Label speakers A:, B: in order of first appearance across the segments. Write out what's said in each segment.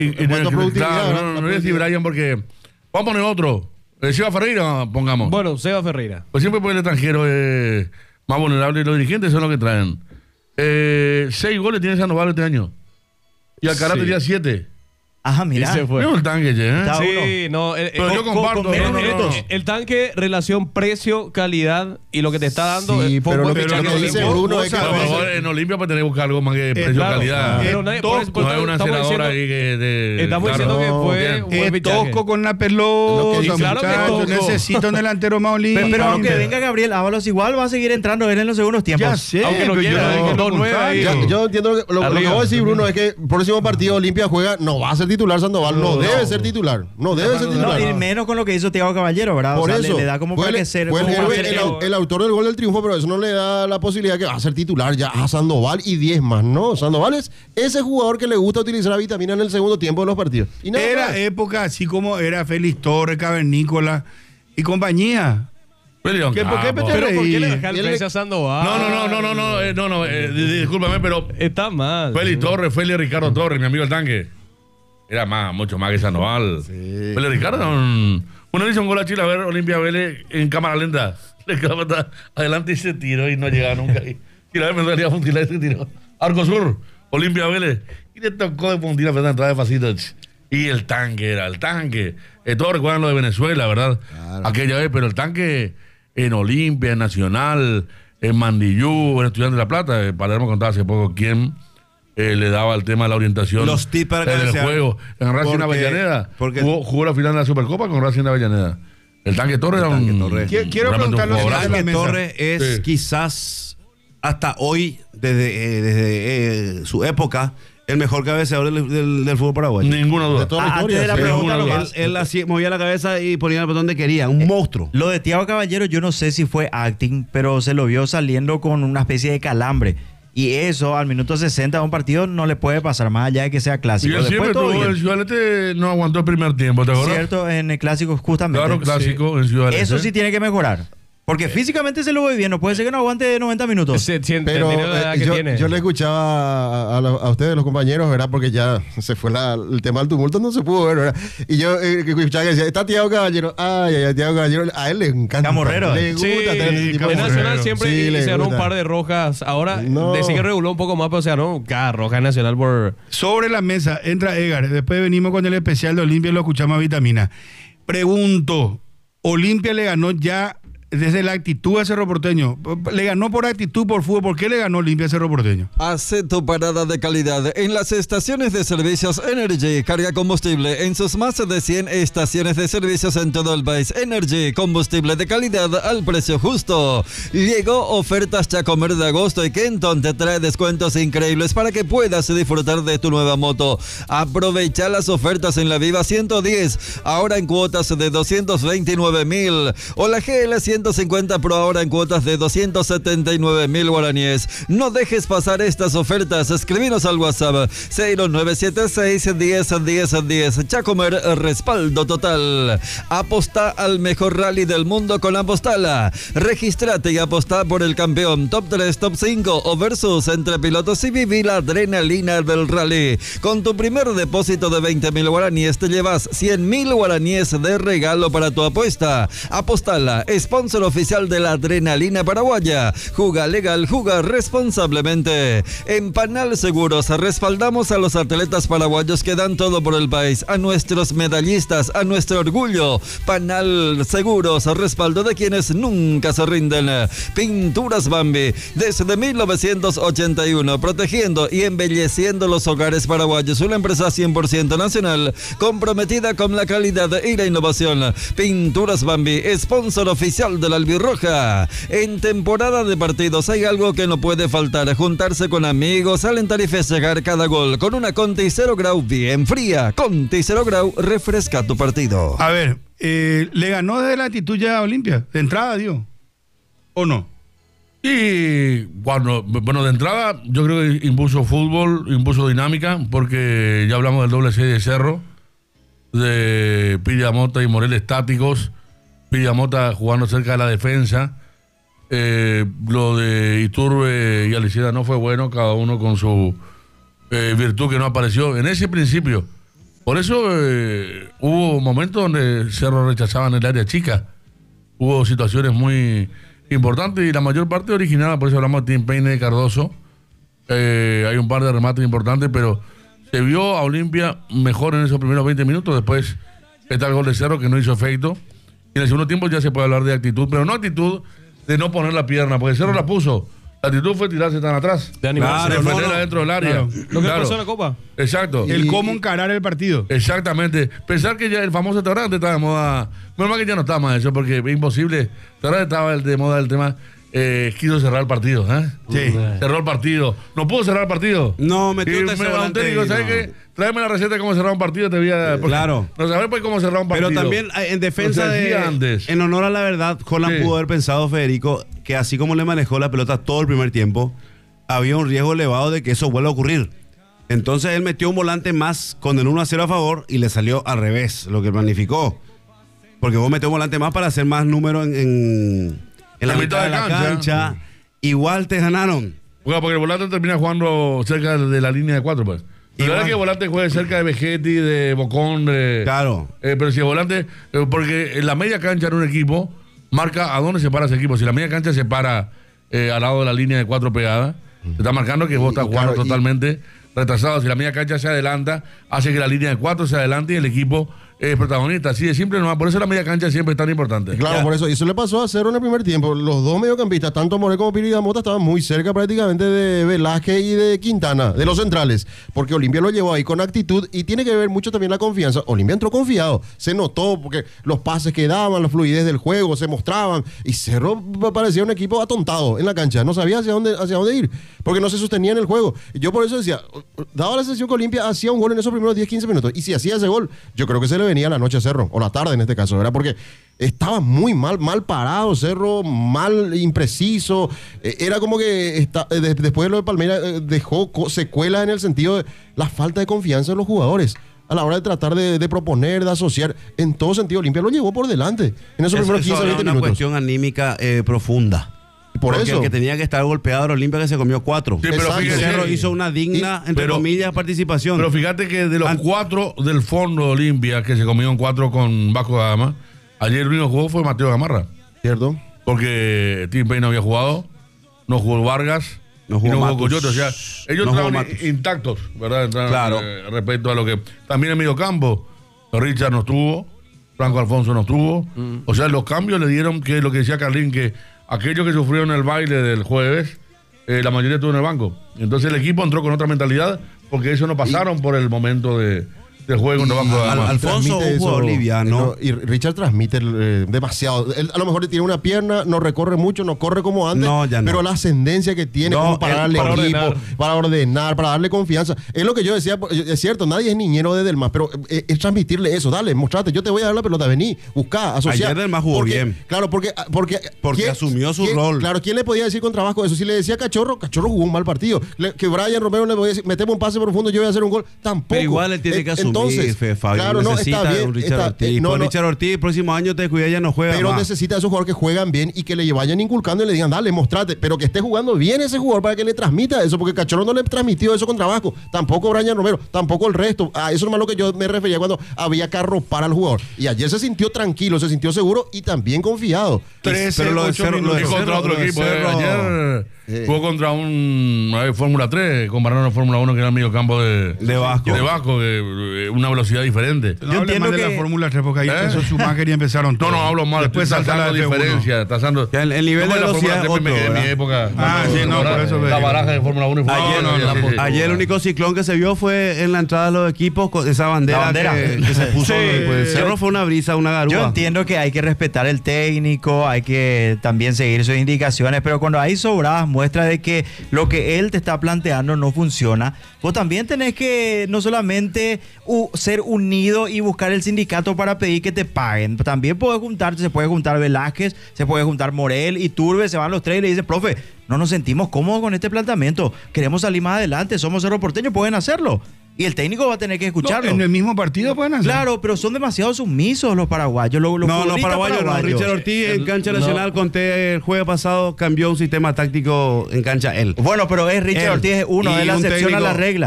A: en cuanto a productividad.
B: Claro, no decir Brian porque vamos a poner otro. Seba Ferreira, pongamos.
C: Bueno, Seba Ferreira.
B: Pues siempre por el extranjero es más vulnerable y los dirigentes son los que traen. 6 goles tiene Sandoval este año. Y Alcaraz tenía 7.
D: Ajá, mira.
C: Ese fue.
B: No el tanque, ¿eh?
C: Sí, no.
B: Pero yo comparto.
D: con menos minutos.
C: El tanque, relación precio-calidad y lo que te está dando.
A: Sí,
C: fue
A: pero
C: un
A: lo
C: buen
A: que
C: fichaje de
A: dice
C: Olimpia.
A: Bruno es que
B: A lo mejor en Olimpia pues tenés que buscar algo más que precio-calidad.
C: Pero nadie, por eso,
B: No es una
C: estamos
B: senadora
C: diciendo-
B: ahí que de.
C: Estamos diciendo que fue un buen
E: Es
C: fichaje.
E: tosco con la
A: Lo que
E: pelota,
A: dice,
C: claro que
E: muchachos.
C: tosco.
E: Necesito un delantero más olímpico.
D: Pero aunque venga Gabriel Ábalos, igual va a seguir entrando él en los segundos tiempos.
E: Ya sé,
C: Aunque no
E: pero
C: quiera,
E: yo
C: es que
E: lo
C: 2-9 ahí.
E: contrario.
A: Yo entiendo lo que vos
C: Arriba.
A: decís, Bruno, es que el próximo partido Olimpia juega, no va a ser titular Sandoval, no debe ser titular. No debe ser
D: No,
A: titular.
D: y menos con lo que hizo Thiago Caballero, ¿verdad?
A: Por
D: O sea,
A: eso.
D: le da como
A: fue
D: para
A: el-
D: que ser.
A: fue el
D: como para
A: héroe,
D: ser-
A: el autor del gol del triunfo, pero eso no le da la posibilidad que va a ser titular ya a Sandoval y 10 más. No, Sandoval es ese jugador que le gusta utilizar la vitamina en el segundo tiempo de los partidos. Y nada
E: Era
A: más.
E: época así como era Félix Torres, Cavernícola y compañía.
B: Peleón,
E: ¿Por qué
B: capo.
C: Pero ¿por qué le
E: Y
C: dejas el
A: él-
C: precio a Sandoval?
B: No, discúlpame, pero
C: Está mal.
B: Félix Torres, Félix Ricardo Torres, mi amigo el tanque. Era mucho más que Sandoval.
A: Sí.
B: Félix Ricardo, uno le hizo un gol a Chile, a ver, Olimpia Vélez en cámara lenta. Le quedaba adelante y se tiró y no llegaba nunca. Y la vez me salía a puntilar y se tiró. Arco Sur, Olimpia Vélez. Y le tocó de puntilar, pero entrada de pasito. Y el tanque era el tanque. Todos recuerdan lo de Venezuela, ¿verdad?
A: Claro.
B: Aquella vez, pero el tanque en Olimpia, en Nacional, en Mandillú, en Estudiantes de La Plata. Palermo contaba hace poco quién le daba el tema de la orientación
F: Los tips para
B: en el
F: cabecear.
B: juego. En Racing
F: Porque-
B: Avellaneda.
F: porque-
B: Jugó la final de la Supercopa con Racing Avellaneda. El tanque Torres era
F: Tanque
B: un.
F: Torres.
E: Quiero
B: realmente un
E: preguntarle si
B: jugadorazo.
E: la
F: Que
E: mesa.
F: Torres es
B: Sí.
F: quizás hasta hoy, desde su época, el mejor cabeceador del fútbol paraguayo.
B: Ninguna duda.
A: De toda la
D: Antes
A: historia.
D: de la
A: sí.
D: pregunta,
B: Ninguna duda.
D: nomás.
F: Él así movía la cabeza y ponía el botón donde quería, un monstruo.
D: Lo de Thiago Caballero, yo no sé si fue acting, pero se lo vio saliendo con una especie de calambre. Y eso, al minuto 60 de un partido, no le puede pasar más allá de que sea
B: Y
D: clásico.
B: él siempre
D: Después todo
B: tuvo
D: bien.
B: en Ciudad del Este, no aguantó el primer tiempo, ¿te acuerdas?
D: Cierto, en el clásico justamente.
B: Claro, clásico en Ciudad del Este.
D: Eso sí tiene que mejorar. Porque físicamente se lo ve bien, no puede ser que no aguante 90 minutos.
A: Pero
C: Tiene la edad que tiene.
A: yo le escuchaba a ustedes, los compañeros, ¿verdad? Porque ya se fue el tema del tumulto, no se pudo ver, ¿verdad? Y yo escuchaba que decía, está Thiago Caballero. Ay, Thiago Caballero, a él le encanta.
D: Camorrero.
A: Le gusta
C: Sí,
A: tener ese tipo de
C: en Nacional
A: jugadores.
C: siempre
A: Sí, le
C: se ganó un
A: gusta.
C: par de rojas. Ahora
A: No.
C: decía que reguló un poco más, pero se ganó cada roja en Nacional por.
E: Sobre la mesa entra Edgar. Después venimos con el especial de Olimpia y lo escuchamos a Vitamina. Pregunto, ¿Olimpia le ganó ya desde la actitud a Cerro Porteño? ¿Le ganó por actitud, por fútbol? ¿Por qué le ganó Olimpia a Cerro Porteño?
G: Hace tu parada de calidad en las estaciones de servicios Energy. Carga combustible en sus más de 100 estaciones de servicios en todo el país. Energy, combustible de calidad al precio justo. Llegó ofertas Chacomer de agosto y Kenton te trae descuentos increíbles para que puedas disfrutar de tu nueva moto. Aprovecha las ofertas en la Viva 110, ahora en cuotas de 229,000. O la GL 150 Pro ahora en cuotas de 279,000 guaraníes. No dejes pasar estas ofertas. Escribinos al WhatsApp 0976 10 10 10. Chacomer, respaldo total. Aposta al mejor rally del mundo con Apostala. Regístrate y apostá por el campeón, top 3, top 5 o versus entre pilotos y viví la adrenalina del rally. Con tu primer depósito de 20,000 guaraníes te llevas 100,000 guaraníes de regalo para tu apuesta. Apostala, sponsor oficial de la adrenalina paraguaya. Juga legal, juga responsablemente. En Panal Seguros respaldamos a los atletas paraguayos que dan todo por el país, a nuestros medallistas, a nuestro orgullo. Panal Seguros, respaldo de quienes nunca se rinden. Pinturas Bambi, desde 1981, protegiendo y embelleciendo los hogares paraguayos. Una empresa 100% nacional, comprometida con la calidad y la innovación. Pinturas Bambi, sponsor oficial de la Albirroja. En temporada de partidos hay algo que no puede faltar: juntarse con amigos, alentar y festejar cada gol con una Conti 0 Grau bien fría. Conti 0 Grau refresca tu partido.
E: A ver, ¿le ganó desde la actitud ya a Olimpia? De entrada, Dios. ¿O no?
B: Y bueno, de entrada yo creo que impuso fútbol, impuso dinámica, porque ya hablamos del doble 6 de Cerro, de Pillamota y Morel estáticos, Pillamota jugando cerca de la defensa. Lo de Iturbe y Aliceda no fue bueno, cada uno con su virtud que no apareció. En ese principio, Por eso hubo momentos donde Cerro rechazaba en el área chica. Hubo situaciones muy importantes y la mayor parte originada, por eso hablamos de Tim Payne de Cardoso. Hay un par de remates importantes, pero se vio a Olimpia mejor en esos primeros 20 minutos. Después está el gol de Cerro que no hizo efecto. Y en el segundo tiempo ya se puede hablar de actitud, pero no actitud de no poner la pierna, porque Cerro la puso. La actitud fue tirarse tan atrás.
C: De animarse.
B: De defender adentro del área.
E: Claro.
C: Lo que pasó en la Copa.
B: Exacto.
E: El cómo encarar el partido.
B: Exactamente. Pensar que ya el famoso Terrante está de moda. Normal que ya no está más eso, porque es imposible. Terrante estaba de moda el tema. Quiso cerrar el partido.
E: Sí.
B: Cerró el partido. No pudo cerrar el partido.
F: No, metió
B: Y
F: un
B: me
F: tercer
B: va un
F: volante
B: técnico,
F: y
B: ¿sabes
F: no.
B: qué? Tráeme la receta de cómo cerrar un partido. Te voy a.
F: Claro.
B: No sabes pues cómo cerrar un partido.
F: Pero también en defensa
B: Lo que decía
F: de...
B: antes.
F: En honor a la verdad, Holland
B: Sí.
F: pudo haber pensado, Federico, que así como le manejó la pelota todo el primer tiempo, había un riesgo elevado de que eso vuelva a ocurrir. Entonces él metió un volante más con el 1-0 a favor y le salió al revés, lo que planificó. Porque vos metés un volante más para hacer más número en la mitad de la cancha. Igual te ganaron.
B: Bueno, porque el volante termina jugando cerca de la línea de 4, pues. La verdad es que el volante juegue cerca de Vegetti, de Bocón, de...
F: Claro.
B: Pero si el volante... porque en la media cancha en un equipo marca a dónde se para ese equipo. Si la media cancha se para al lado de la línea de 4 pegada, se está marcando que vos estás jugando
A: claro,
B: totalmente retrasado. Si la media cancha se adelanta, hace que la línea de 4 se adelante y el equipo es protagonista. Así de simple, no, por eso la media cancha siempre es tan importante.
A: Claro, por eso. Y eso le pasó a Cerro en el primer tiempo. Los dos mediocampistas, tanto Morel como Piri Damota, estaban muy cerca prácticamente de Velázquez y de Quintana, de los centrales. Porque Olimpia lo llevó ahí con actitud y tiene que ver mucho también la confianza. Olimpia entró confiado. Se notó porque los pases que daban, la fluidez del juego, se mostraban. Y Cerro parecía un equipo atontado en la cancha. No sabía hacia dónde ir. Porque no se sostenía en el juego. Y yo por eso decía, daba la sensación que Olimpia hacía un gol en esos primeros 10-15 minutos. Y si hacía ese gol, yo creo que se le venía la noche a Cerro, o la tarde en este caso, ¿verdad? Porque estaba muy mal parado Cerro, mal, impreciso. Era como que después de lo de Palmeiras dejó secuelas en el sentido de la falta de confianza en los jugadores a la hora de tratar de proponer, de asociar. En todo sentido, Olimpia lo llevó por delante en esos primeros 15
F: era
A: 20
F: una
A: minutos.
F: cuestión anímica profunda.
A: Por
F: Porque
A: eso.
F: el que tenía que estar golpeado era Olimpia, que se comió 4.
B: Sí, pero
A: Exacto.
B: fíjese,
F: Cerro hizo una digna, entre
B: pero-
F: comillas, participación.
B: Pero fíjate que de los 4 del fondo de Olimpia, que se comieron 4 con Vasco da Gama, ayer el único juego fue Mateo Gamarra.
A: ¿Cierto?
B: Porque Tim Payne no había jugado, no jugó Vargas,
F: No
B: y
F: jugó
B: no jugó
F: Matus.
B: Coyote. O sea, ellos
F: No jugó
B: estaban
F: Matus.
B: intactos, ¿verdad?
F: Claro.
B: Respecto a lo que... También en medio campo, Richard no estuvo, Franco Alfonso no estuvo. O sea, los cambios le dieron que lo que decía Carlín, que aquellos que sufrieron el baile del jueves, la mayoría estuvo en el banco. Entonces el equipo entró con otra mentalidad, porque ellos no pasaron por el momento de juego contra Vasco da Gama.
F: Alfonso,
A: Transmite
F: un jugador
A: eso,
F: liviano.
A: y Richard transmite demasiado. Él a lo mejor tiene una pierna, no recorre mucho, no corre como antes,
F: No, ya no.
A: pero la ascendencia que tiene
F: No,
A: como para darle
C: para
A: equipo,
C: ordenar.
A: para ordenar, para darle confianza. Es lo que yo decía, es cierto, nadie es niñero de Delmas, pero es transmitirle eso. Dale, mostrate, yo te voy a dar la pelota, vení, buscá, asociá.
F: Ayer Delmas jugó
A: Porque-
F: bien.
A: Claro, porque
F: Porque asumió su rol.
A: Claro, ¿quién le podía decir con trabajo eso? Si le decía Cachorro jugó un mal partido. Que Brian Romero le podía decir, metemos un pase profundo, yo voy a hacer un gol. Tampoco.
F: Pero igual él tiene que asumir,
A: Fabio. Claro, no,
F: necesita
A: está bien.
F: un Richard
A: está-
F: Ortiz.
A: no,
F: Por
A: no,
F: Richard Ortiz, el próximo año te cuida, ya no juega
A: pero
F: más.
A: necesita a esos jugadores que juegan bien y que le vayan inculcando y le digan, dale, mostrate, pero que esté jugando bien ese jugador para que le transmita eso, porque Cachorro no le transmitió eso con trabajo, tampoco Brian Romero, tampoco el resto. A eso es lo que yo me refería cuando había que arropar al jugador. Y ayer se sintió tranquilo, se sintió seguro y también confiado.
E: 13,
F: Pero lo de
E: 8
F: Cerro- lo de
B: Y
E: minutos.
B: contra otro
F: lo de
B: equipo.
F: Cerro-
B: Ayer jugó contra un Fórmula 3, compararon a Fórmula 1, que era el medio campo de
F: Vasco.
B: De Vasco, una velocidad diferente.
E: No hables
D: entiendo
E: más de
D: que-
E: la Fórmula 3 porque ahí empezó Schumacher y empezaron
B: No,
E: todos.
B: no hablo mal,
E: Después
B: estoy
E: salta la
B: saltando
E: F1.
B: diferencia.
F: Ya el nivel
B: ¿Cómo
F: de
B: es la
F: velocidad
B: Fórmula 3?
F: otro,
B: Me quedé en mi
F: ¿verdad?
B: época.
E: Ah, sí, no, por eso
B: La
E: veo.
B: baraja de Fórmula 1 y Fórmula
F: Ayer,
B: 1.
F: Ayer el único ciclón que se vio fue en la entrada de los equipos con esa bandera,
D: La bandera.
F: Que se puso.
C: Sí.
F: Pues, Cerro fue una brisa, una garúa.
D: Yo entiendo que hay que respetar el técnico, hay que también seguir sus indicaciones, pero cuando hay sobradas muestras de que lo que él te está planteando no funciona, vos también tenés que no solamente ser unido y buscar el sindicato para pedir que te paguen. También se puede juntar Velázquez, se puede juntar Morel y Turbe, se van los tres y le dicen, profe, no nos sentimos cómodos con este planteamiento, queremos salir más adelante, somos Cerro Porteño, pueden hacerlo. Y el técnico va a tener que escucharlo.
E: No, en el mismo partido pueden hacer.
D: Claro, pero son demasiado sumisos los paraguayos. Los
F: No, no,
D: futbolistas
F: paraguayo no. Richard Ortiz en cancha nacional, conté el jueves pasado, cambió un sistema táctico en cancha él.
D: Bueno, pero es Richard
F: Él.
D: Ortiz es uno,
F: Y
D: es la
F: un
D: excepción a
F: técnico-
D: la regla.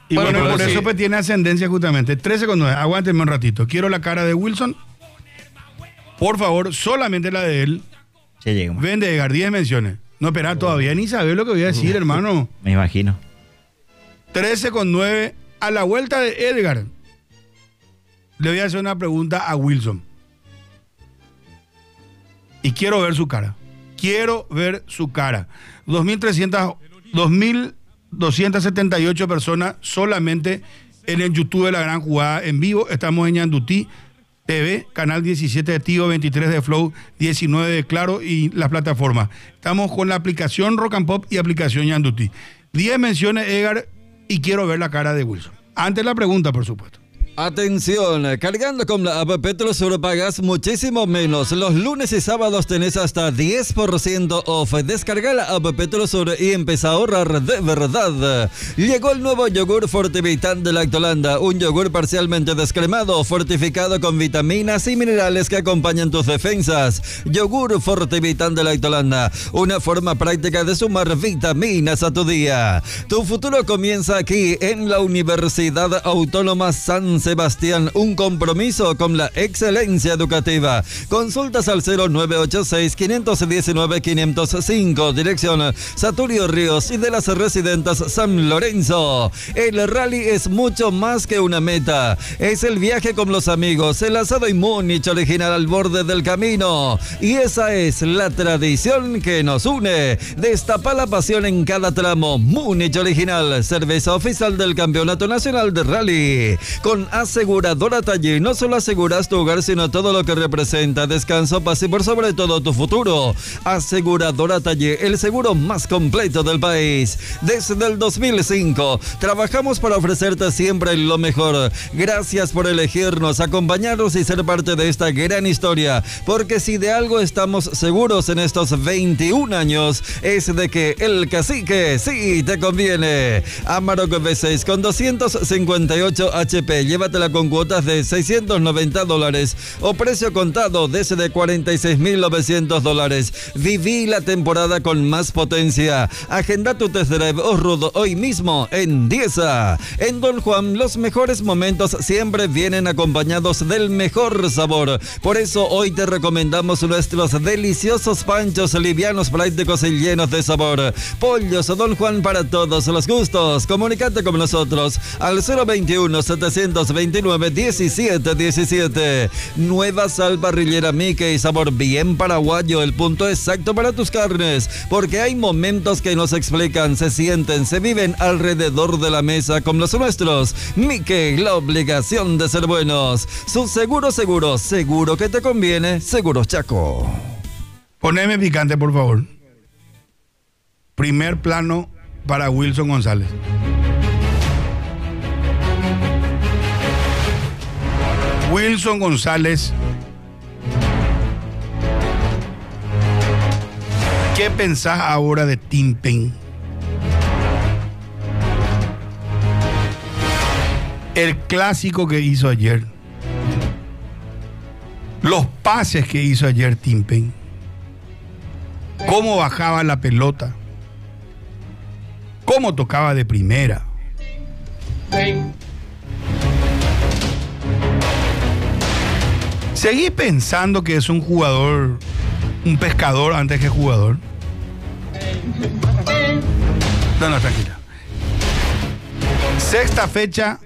E: Y
C: Bueno,
E: bueno,
C: pero
E: por
C: sí.
E: eso pues tiene ascendencia justamente. 13,9. Aguántenme un ratito. Quiero la cara de Wilson. Por favor, solamente la de él.
D: Ya llegamos.
E: Vende Edgar, 10 menciones. No, espera, todavía ni sabes lo que voy a decir, hermano.
D: Me imagino.
E: 13,9. A la vuelta de Edgar, le voy a hacer una pregunta a Wilson. Y quiero ver su cara. Quiero ver su cara. 2.278 personas solamente en el YouTube de La Gran Jugada en vivo. Estamos en Ñandutí TV, canal 17 de Tigo, 23 de Flow, 19 de Claro y las plataformas. Estamos con la aplicación Rock and Pop y aplicación Ñandutí. 10 menciones, Edgar, y quiero ver la cara de Wilson. Antes la pregunta, por supuesto.
G: Atención, cargando con la app Petrosur pagas muchísimo menos. Los lunes y sábados tenés hasta 10% off. Descarga la app Petrosur y empieza a ahorrar de verdad. Llegó el nuevo yogur Fortivitan de Lactolanda, un yogur parcialmente descremado, fortificado con vitaminas y minerales que acompañan tus defensas. Yogur Fortivitan de Lactolanda, una forma práctica de sumar vitaminas a tu día. Tu futuro comienza aquí en la Universidad Autónoma San Sebastián, un compromiso con la excelencia educativa. Consultas al 0986-519-505, dirección Saturio Ríos y de las Residentas San Lorenzo. El rally es mucho más que una meta, es el viaje con los amigos, el asado y Múnich original al borde del camino. Y esa es la tradición que nos une. Destapa la pasión en cada tramo. Múnich original, cerveza oficial del Campeonato Nacional de Rally. Con Aseguradora Taller no solo aseguras tu hogar, sino todo lo que representa descanso, paz y por sobre todo tu futuro. Aseguradora Taller, el seguro más completo del país. Desde el 2005 trabajamos para ofrecerte siempre lo mejor. Gracias por elegirnos, acompañarnos y ser parte de esta gran historia, porque si de algo estamos seguros en estos 21 años es de que el cacique sí te conviene. Amarok V6 con 258 HP, llévatela con cuotas de $690 o precio contado desde $46.900. Viví la temporada con más potencia. Agenda tu test drive Osrudo hoy mismo en Dieza. En Don Juan, los mejores momentos siempre vienen acompañados del mejor sabor. Por eso hoy te recomendamos nuestros deliciosos panchos livianos, prácticos y llenos de sabor. Pollos Don Juan para todos los gustos. Comunícate con nosotros al 021-729-1717. Nueva sal parrillera Mickey, sabor bien paraguayo, el punto exacto para tus carnes, porque hay momentos que no se explican, se sienten, se viven alrededor de la mesa con los nuestros. Mickey, la obligación de ser buenos. Su seguro que te conviene, Seguros Chaco.
E: Poneme picante, por favor. Primer plano para Wilson González. Wilson González. ¿Qué pensás ahora de Timpen? El clásico que hizo ayer. Los pases que hizo ayer Timpen. Cómo bajaba la pelota. Cómo tocaba de primera. ¿Seguís pensando que es un jugador, un pescador antes que jugador? No, tranquila. Sexta fecha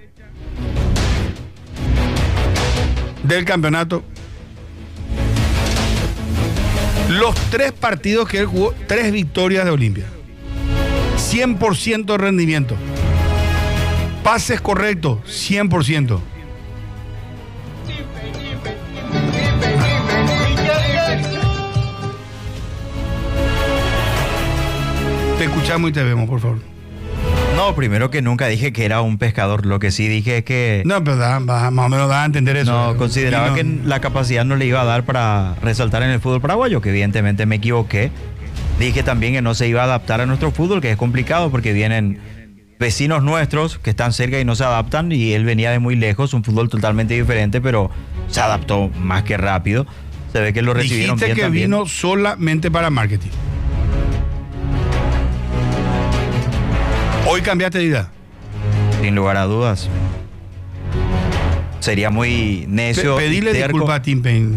E: del campeonato. Los 3 partidos que él jugó, 3 victorias de Olimpia. 100% rendimiento. Pases correctos, 100%. Te escuchamos y te vemos, por favor.
D: No, primero que nunca dije que era un pescador. Lo que sí dije es que
E: No, pero más o menos da a entender eso.
D: no consideraba
E: Y no-
D: que la capacidad no le iba a dar para resaltar en el fútbol paraguayo, que evidentemente me equivoqué. Dije también que no se iba a adaptar a nuestro fútbol, que es complicado porque vienen vecinos nuestros que están cerca y no se adaptan, y él venía de muy lejos, un fútbol totalmente diferente, pero se adaptó más que rápido. Se ve que lo recibieron
E: Dijiste
D: bien
E: que
D: también.
E: vino solamente para marketing. Hoy cambiaste de idea.
D: Sin lugar a dudas. Sería muy necio.
E: Pedirle
D: y terco.
E: disculpas a Tim Payne.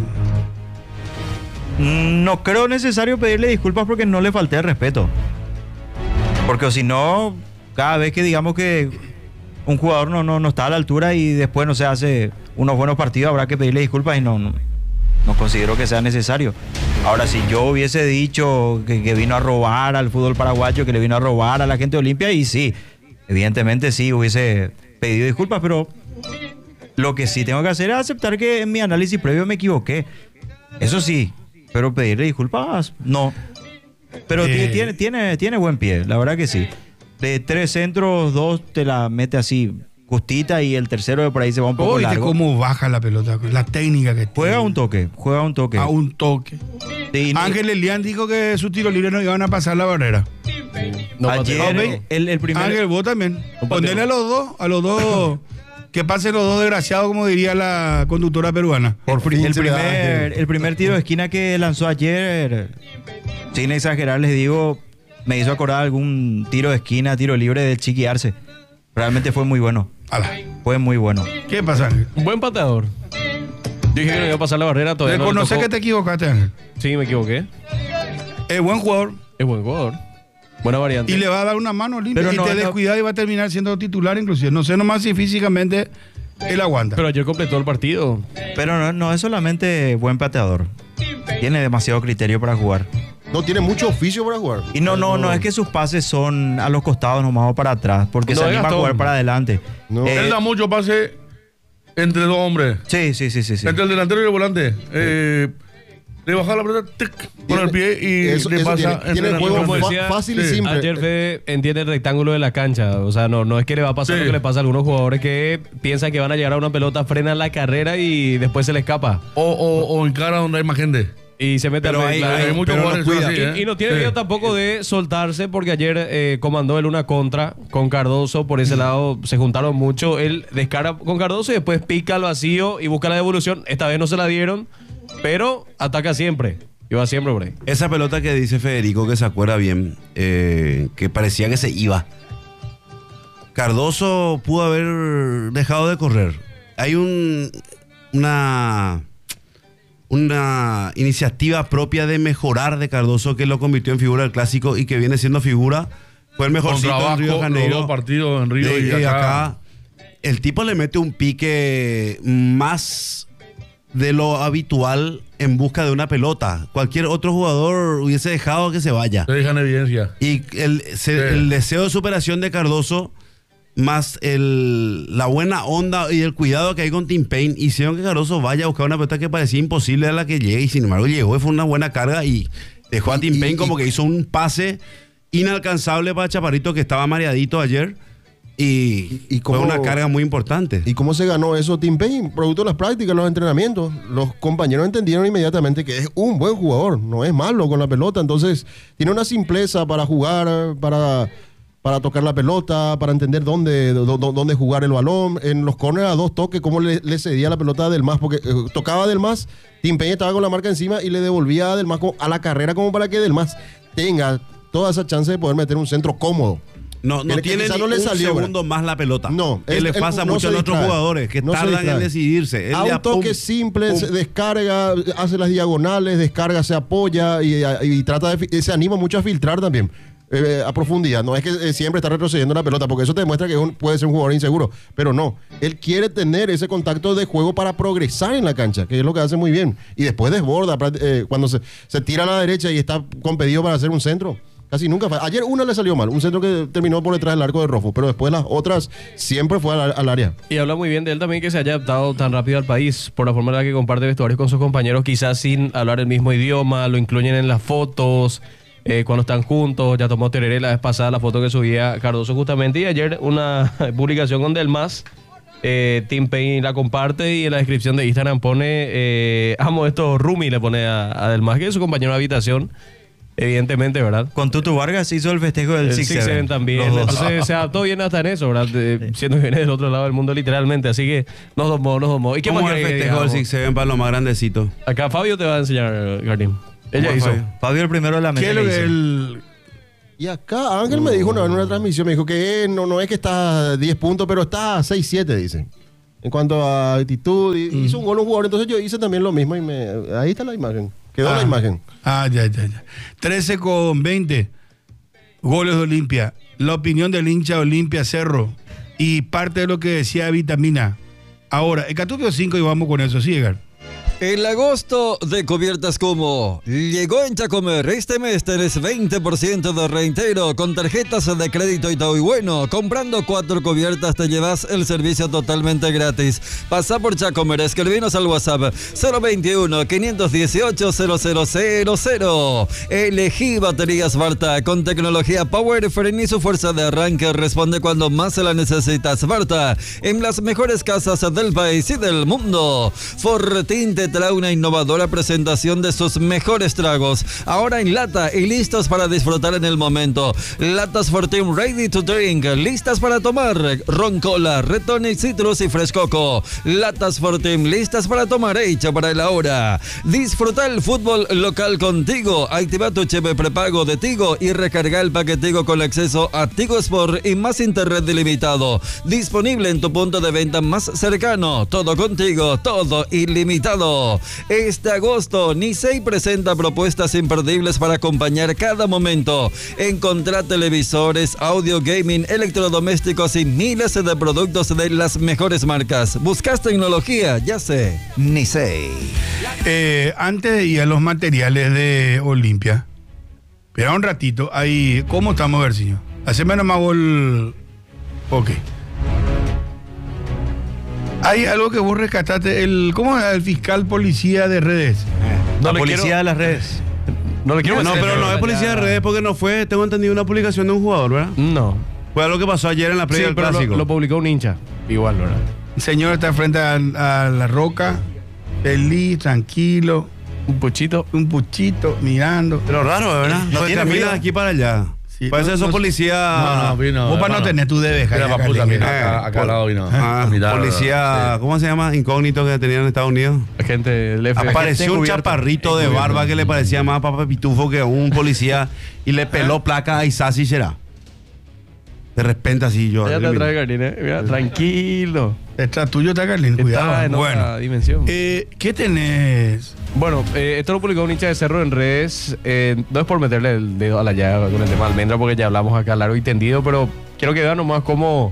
D: No creo necesario pedirle disculpas porque no le falté el respeto. Porque si no, cada vez que digamos que un jugador no está a la altura y después no se hace unos buenos partidos, habrá que pedirle disculpas y no considero que sea necesario. Ahora, si yo hubiese dicho que vino a robar al fútbol paraguayo, que le vino a robar a la gente de Olimpia, y sí, evidentemente sí, hubiese pedido disculpas, pero lo que sí tengo que hacer es aceptar que en mi análisis previo me equivoqué. Eso sí, pero pedirle disculpas, no. Pero tiene buen pie, la verdad que sí. De 3 centros, 2 te la mete así justita y el tercero de por ahí se va un poco
E: Oye,
D: largo.
E: cómo baja la pelota, la técnica que
D: Juega
E: tiene.
D: un toque.
E: A un toque.
D: Sí,
E: Ángel Elian dijo que sus tiros libres no iban a pasar la barrera.
C: No,
D: ayer,
C: Mateo.
D: el primer...
E: Ángel, vos también.
C: Un
E: Ponele
C: pateo.
E: a los dos, que pasen los dos desgraciados, como diría la conductora peruana.
A: Por fin
D: El
A: se le da,
D: el primer tiro de esquina que lanzó ayer, sin exagerar, les digo, me hizo acordar algún tiro de esquina, tiro libre del Chiqui Arce. Realmente fue muy bueno.
E: Ala.
D: Fue muy bueno.
E: ¿Qué pasa, Ángel?
C: Un buen pateador. Yo dije que no iba a pasar la barrera, todavía no le
E: Reconoce
C: tocó.
E: que te equivocaste, Ángel.
C: Sí, me equivoqué.
E: Es buen jugador
C: Es buen jugador. Buena variante.
E: y le va a dar una mano limpia.
D: Pero
E: Y
D: no,
E: te
D: no.
E: descuida y va a terminar siendo titular, inclusive. No sé nomás si físicamente él aguanta.
C: Pero ayer completó el partido.
D: Pero no es solamente buen pateador. Tiene demasiado criterio para jugar.
A: No tiene mucho oficio para jugar.
D: Y no es que sus pases son a los costados nomás o para atrás, porque
C: No,
D: se
C: es
D: anima a
C: Gastón.
D: jugar para adelante.
A: No.
B: Él da mucho pase entre dos hombres.
D: Sí.
B: Entre el delantero y el volante. Le baja la pelota tic, con el pie y
A: Eso-
B: le
A: eso
B: pasa
A: tiene
B: entre
A: juego
B: los
C: como
B: hombres.
C: decía,
A: fácil y
B: sí.
A: simple.
C: Ayer Fede entiende el rectángulo de la cancha. O sea, no es que le va a pasar
B: Sí.
C: lo que le pasa a algunos jugadores que piensan que van a llegar a una pelota, frenan la carrera y después se le escapa.
B: O encara donde hay más gente.
C: Y se mete
F: Pero
C: al
F: hay-
C: medio.
B: Hay muchos
F: pero
B: jugadores
F: lo
B: que son
F: cuida.
B: así, ¿eh?
C: Y no tiene
B: Sí.
C: miedo tampoco de soltarse porque ayer comandó él una contra con Cardoso. Por ese lado se juntaron mucho. Él descarga con Cardoso y después pica al vacío y busca la devolución. Esta vez no se la dieron, pero ataca siempre. Y va siempre por ahí.
F: Esa pelota que dice Federico, que se acuerda bien, que parecía que se iba. Cardoso pudo haber dejado de correr. Hay una iniciativa propia de mejorar de Cardoso que lo convirtió en figura del clásico y que viene siendo figura. Fue el mejorcito
B: Contra
F: en Río de
B: Vasco, los
F: Janeiro.
B: dos partidos en Río y acá.
F: El tipo le mete un pique más de lo habitual en busca de una pelota. Cualquier otro jugador hubiese dejado que se vaya.
B: Se deja en evidencia.
F: Y el deseo de superación de Cardoso, más la buena onda y el cuidado que hay con Tim Payne, hicieron que Cardoso vaya a buscar una pelota que parecía imposible a la que llegue. Y sin embargo llegó y fue una buena carga y dejó a Tim Payne como que hizo un pase inalcanzable para Chaparrito, que estaba mareadito ayer. Y fue
A: cómo-
F: una carga muy importante.
A: ¿Y cómo se ganó eso Tim Payne? Producto de las prácticas, los entrenamientos. Los compañeros entendieron inmediatamente que es un buen jugador, no es malo con la pelota. Entonces, tiene una simpleza para jugar, para tocar la pelota, para entender dónde jugar el balón. En los corners a 2 toques, cómo le cedía la pelota a Del Mas, porque tocaba a Del Mas, Tim Payne estaba con la marca encima y le devolvía a Del Mas a la carrera como para que Del Mas tenga toda esa chance de poder meter un centro cómodo.
F: No
A: Que
F: tiene
A: quizá
F: ni
A: no le
F: un
A: salió,
F: segundo más la pelota.
A: No,
F: que
A: él
F: le pasa
A: no
F: mucho a
A: se
F: otros
A: distrae.
F: jugadores que
A: No se
F: tardan en
A: distrae.
F: decidirse. Él
A: A
F: ya,
A: un toque
F: pum,
A: simple,
F: pum.
A: se descarga, hace las diagonales, descarga, se apoya y trata se anima mucho a filtrar también a profundidad. No es que siempre está retrocediendo la pelota, porque eso te demuestra que puede ser un jugador inseguro. Pero no, él quiere tener ese contacto de juego para progresar en la cancha, que es lo que hace muy bien. Y después desborda, cuando se tira a la derecha y está compedido para hacer un centro. Casi nunca falla. Ayer una le salió mal, un centro que terminó por detrás del arco de Rofo, pero después las otras siempre fue al área.
C: Y habla muy bien de él también, que se haya adaptado tan rápido al país por la forma en la que comparte vestuarios con sus compañeros, quizás sin hablar el mismo idioma, lo incluyen en las fotos, cuando están juntos. Ya tomó Tereré la vez pasada la foto que subía Cardoso justamente, y ayer una publicación con Del Mas. Tim Payne la comparte y en la descripción de Instagram pone amo esto, Rumi le pone a Del Mas, que es su compañero de habitación. Evidentemente, ¿verdad?
D: Con Tutu Vargas hizo el festejo del
C: El
D: 6-7
C: también.
D: Los dos.
C: Entonces se adaptó bien hasta en eso, ¿verdad? Siendo que viene del otro lado del mundo literalmente. Así que nos domó. ¿Y qué
F: ¿Cómo
C: más
F: es el
C: querés que
F: festejo del
C: digamos?
F: 6-7 para los más grandecitos?
C: Acá Fabio te va a enseñar, Jardín. Ella
F: ¿Cómo
C: hizo.
F: fue?
D: Fabio el primero de la
E: ¿Qué
D: mesa
E: es lo
D: le
E: que
D: hizo.
A: Y acá Ángel me dijo una vez en una transmisión, me dijo que no es que está a 10 puntos, pero está a 6-7, dice. En cuanto a actitud, hizo un gol un jugador, entonces yo hice también lo mismo y ahí está la imagen. Quedó la imagen.
E: Ya. 13:20 goles de Olimpia. La opinión del hincha de Olimpia Cerro y parte de lo que decía Vitamina. Ahora, el Catupio 5 y vamos con eso, sí, Edgar.
G: El agosto de Cubiertas Como llegó en Chacomer. Este mes tenés 20% de reintegro con tarjetas de crédito Itaú y Bueno. Comprando 4 cubiertas te llevas el servicio totalmente gratis. Pasá por Chacomer, escribinos al WhatsApp 021-518-0000. Elegí baterías Varta con tecnología Power Freen y su fuerza de arranque responde cuando más se la necesitas. Varta, en las mejores casas del país y del mundo. Fortín te trae una innovadora presentación de sus mejores tragos, ahora en lata y listos para disfrutar en el momento. Latas Fortin Ready to Drink, listas para tomar. Ron Cola, Red Tonic, Citrus y Frescoco. Latas Fortin, listas para tomar, hecha para el ahora. Disfruta el fútbol local contigo. Activa tu chip prepago de Tigo y recarga el paquete Tigo con acceso a Tigo Sport y más internet ilimitado. Disponible en tu punto de venta más cercano. Todo contigo, todo ilimitado. Este agosto, Nisei presenta propuestas imperdibles para acompañar cada momento. Encontrá televisores, audio, gaming, electrodomésticos y miles de productos de las mejores marcas. ¿Buscas tecnología? Ya sé, Nisei.
E: Antes de ir a los materiales de Olimpia, espera un ratito, ahí, ¿cómo estamos, García? Haceme nomás gol. Ok. Hay algo que vos rescataste, ¿cómo es el fiscal policía de redes?
D: La policía de las redes.
C: No le quiero
F: No, pero no es policía de redes porque no fue, tengo entendido, una publicación de un jugador, ¿verdad?
C: No.
F: Fue algo que pasó ayer en la previa del
C: pero
F: clásico.
C: lo publicó un hincha. Igual, ¿verdad?
E: El señor está frente a la roca, feliz, tranquilo,
C: Un puchito.
E: un puchito, mirando.
F: Pero raro, ¿verdad? No
E: tiene
F: camina
E: frío.
F: de aquí para allá.
E: Sí,
F: Parece
E: no-
F: esos
E: no-
F: policías.
B: vino.
E: Vos para no tener tu debes,
B: Mira,
E: Javier
B: papusa,
E: Carlinhos.
B: mira, acá al lado vino. Mirar,
F: Policía,
B: sí.
F: ¿cómo se llama? Incógnito que tenían en Estados Unidos.
C: Gente del F.
F: Apareció un
C: Encubierto.
F: chaparrito de barba que le parecía más a Papa Pitufo que un policía y le peló placa a Isasi será. De repente así yo.
C: Ya te trae Carlín, Mira, tranquilo.
E: Detrás tuyo está Carlín,
C: Está
E: cuidado.
C: en otra
E: Bueno,
C: dimensión.
E: ¿qué tenés?
C: Bueno, esto lo publicó un hincha de Cerro en redes. No es por meterle el dedo a la llaga con el tema de Almendra, porque ya hablamos acá largo y tendido, pero quiero que vean nomás cómo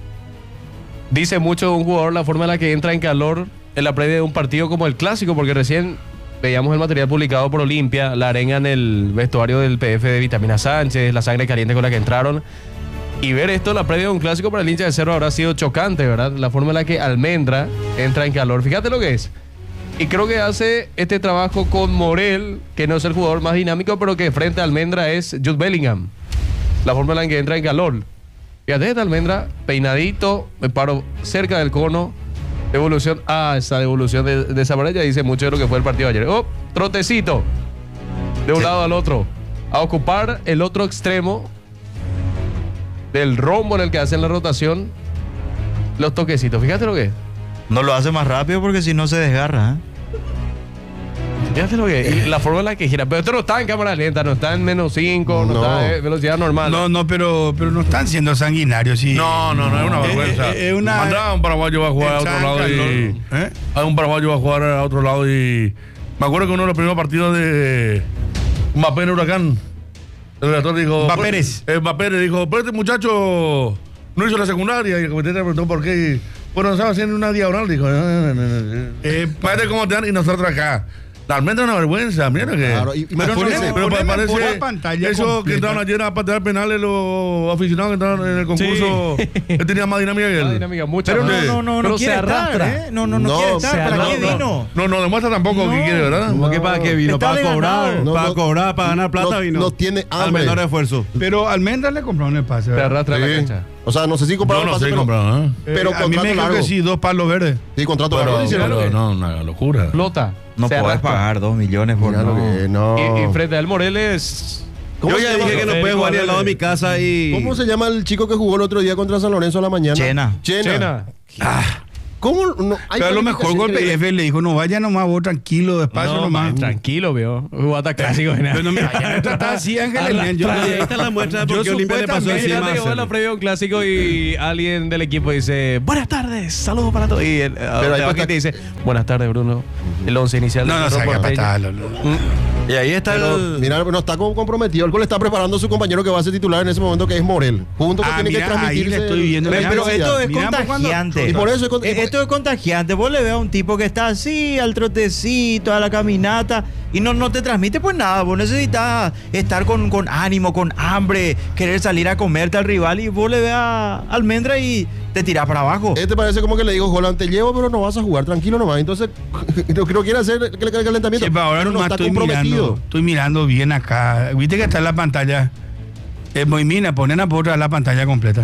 C: dice mucho de un jugador la forma en la que entra en calor en la previa de un partido como el clásico, porque recién veíamos el material publicado por Olimpia, la arenga en el vestuario del PF de Vitamina Sánchez, la sangre caliente con la que entraron. Y ver esto, la previa de un clásico para el hincha de Cerro habrá sido chocante, ¿verdad? La forma en la que Almendra entra en calor. Fíjate lo que es. Y creo que hace este trabajo con Morel, que no es el jugador más dinámico, pero que frente a Almendra es Jude Bellingham. La forma en la que entra en calor. Fíjate, esta Almendra, peinadito, me paro cerca del cono. Devolución. Esa devolución de Zabarella dice mucho de lo que fue el partido de ayer. Oh, trotecito. De un lado al otro. A ocupar el otro extremo del rombo en el que hacen la rotación. Los toquecitos. Fíjate lo que es.
D: No lo hace más rápido porque si no se desgarra.
C: Fíjate lo que es. Y la forma en la que gira. Pero esto no está en cámara lenta, no está en -5, no,
A: No.
C: está en velocidad normal.
E: No, pero no están siendo sanguinarios. Sí.
B: No, es una vergüenza.
E: Es una-
B: Mandaba a un paraguayo a jugar a otro lado y.
E: ¿Eh?
B: A un paraguayo a jugar a otro lado y. Me acuerdo que uno de los primeros partidos de Mbappé en Huracán, el redactor dijo.
E: Mbappé Pérez.
B: Mbappé Pérez dijo, pero este muchacho no hizo la secundaria. Y el comité le preguntó por qué. Y, bueno, estaba haciendo una diagonal. Dijo, Fíjate cómo te dan y nosotros acá. Realmente es una vergüenza, mira que.
A: Claro, y
E: Pero
A: imagínense,
E: poneme por
B: parece
E: la pantalla
B: eso que
E: completa.
B: entraron ayer a patear penales los aficionados que entraron en el concurso. Él tenía más dinámica que él.
C: Una dinámica mucho
B: Pero
C: más.
B: no,
C: Pero se arrastra.
D: ¿eh? No
A: No,
D: quiere
A: se
D: estar. ¿Para qué
A: arrastra.
D: vino?
B: No demuestra tampoco que quiere, ¿verdad?
C: ¿Cómo que para qué vino?
D: Está
C: Para cobrar.
D: ganado.
A: No,
F: para
A: no-
F: cobrar, para ganar plata
A: no-
F: vino.
A: no tiene
F: Al
A: hambre.
F: menor esfuerzo.
E: Pero Almendra le compraron el pase.
C: Se
E: ¿verdad?
C: arrastra a la
A: Sí.
C: cancha.
A: O sea, no sé si compraron
B: Yo no
A: el pase,
B: sé
A: pero-
B: comprar, ¿eh?
A: pero
E: a mí me
A: contrato
E: dijo
A: largo.
E: que sí, 2 palos verdes.
A: Sí, contrato largo.
B: Pero,
A: hicieron.
B: pero no, una locura.
C: Flota.
D: No
C: se
D: podés
C: arrastra.
D: pagar 2 millones por
A: Mira lo que- no.
C: Y frente al Moreles.
F: Yo ya dije que no puede jugar ni al lado de mi casa y.
A: ¿Cómo se llama el chico que jugó el otro día contra San Lorenzo a la mañana?
D: Chena.
A: Chena.
C: Chena.
A: ¿Cómo no? Hay
E: Pero a lo mejor
A: planificación
E: Golpe
A: increíble.
E: F le dijo, no vaya nomás vos, tranquilo, despacio
C: No,
E: nomás.
C: tranquilo, veo. Jugata clásico.
E: Pero no me vayan a tratar así, Ángel.
F: Y ahí está la muestra de por qué Olimpia le pasó
E: supuestamente-
F: encima.
C: Imagínate que vos en la previa de un clásico y alguien del equipo dice, buenas tardes, saludos para todos. Y el
A: hay
C: te dice, buenas tardes, Bruno. El 11 inicial.
E: No, no,
C: Cerro
E: saca
C: Porteño".
E: patada.
F: Y ahí está
A: Pero,
F: el...
A: mira, no está como comprometido. El gol está preparando a su compañero que va a ser titular en ese momento, que es Morel. Junto que
E: Ah,
A: tiene
E: mira,
A: que
E: ahí
A: transmitirse.
E: le estoy viendo.
A: la
D: Pero
A: velocidad.
D: esto es
E: Mirá, pues, cuando-
D: contagiante.
A: Y por eso es
D: Esto es contagiante. Vos le ves a un tipo que está así, al trotecito, a la caminata, y no te transmite pues nada. Vos necesitas estar con ánimo, con hambre, querer salir a comerte al rival, y vos le ves a Almendra y te tirás para abajo.
A: Este parece como que le digo, Holland, te llevo, pero no vas a jugar, tranquilo nomás. Entonces, no quiere hacer el calentamiento.
E: Sí, pero ahora
A: pero no
E: nomás
A: está
E: estoy
A: comprometido.
E: mirando bien acá. Viste que está en la pantalla. Moimina, ponen a otra la pantalla completa.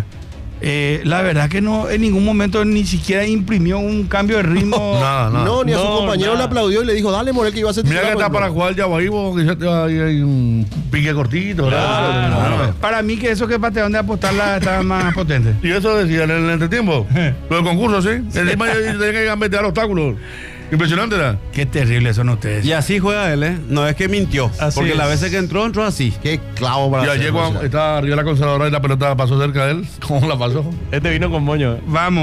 E: La verdad que no, en ningún momento ni siquiera imprimió un cambio de ritmo.
B: Nada, nada.
A: No, ni a su
C: No,
A: compañero
C: nada.
A: le aplaudió y le dijo, dale, Morel, que iba a ser
B: Mira que
A: titular,
B: está
A: pues,
B: para
A: no.
B: jugar ya ahí, vos, quizás te va a ir ahí un pique cortito. ¿verdad?
E: Para mí que eso que patearon de apostarla está más potente.
B: Y eso decía en el entretiempo. Lo del concurso, sí. Encima tenía que gambetear obstáculos. Impresionante, ¿verdad?
E: Qué terrible son ustedes.
F: Y así juega él, ¿eh? No es que mintió.
C: Así
F: porque
C: es.
F: las veces que entró así.
A: Qué clavo para
B: Y ayer
A: hacerlo, o
B: cuando
A: sea.
B: estaba arriba de la conservadora y la pelota pasó cerca de él. ¿Cómo la pasó?
C: Este vino con moño.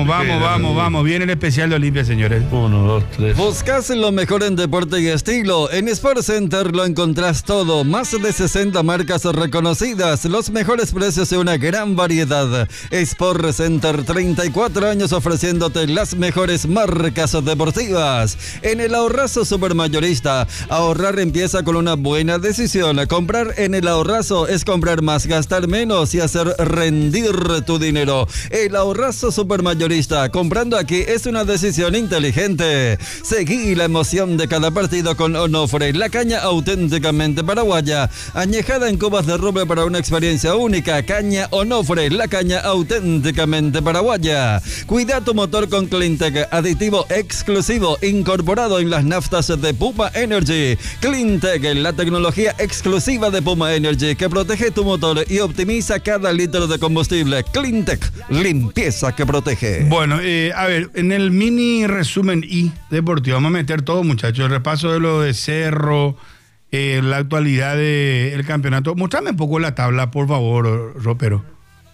E: Vamos. Viene el especial de Olimpia, señores.
B: 1, 2, 3.
G: Buscas lo mejor en deporte y estilo. En Sport Center lo encontrás todo. Más de 60 marcas reconocidas. Los mejores precios y una gran variedad. Sport Center, 34 años ofreciéndote las mejores marcas deportivas. En el ahorrazo supermayorista, ahorrar empieza con una buena decisión. Comprar en el ahorrazo es comprar más, gastar menos y hacer rendir tu dinero. El ahorrazo supermayorista, comprando aquí es una decisión inteligente. Seguí la emoción de cada partido con Onofre, la caña auténticamente paraguaya, añejada en cubas de roble para una experiencia única. Caña Onofre, la caña auténticamente paraguaya. Cuida tu motor con Cleantech, aditivo exclusivo incorporado en las naftas de Puma Energy. Cleantech, la tecnología exclusiva de Puma Energy que protege tu motor y optimiza cada litro de combustible. Cleantech, limpieza que protege.
E: Bueno, a ver, en el mini resumen y deportivo, vamos a meter todo, muchachos. El repaso de lo de Cerro, la actualidad del campeonato. Mostrame un poco la tabla, por favor, Ropero.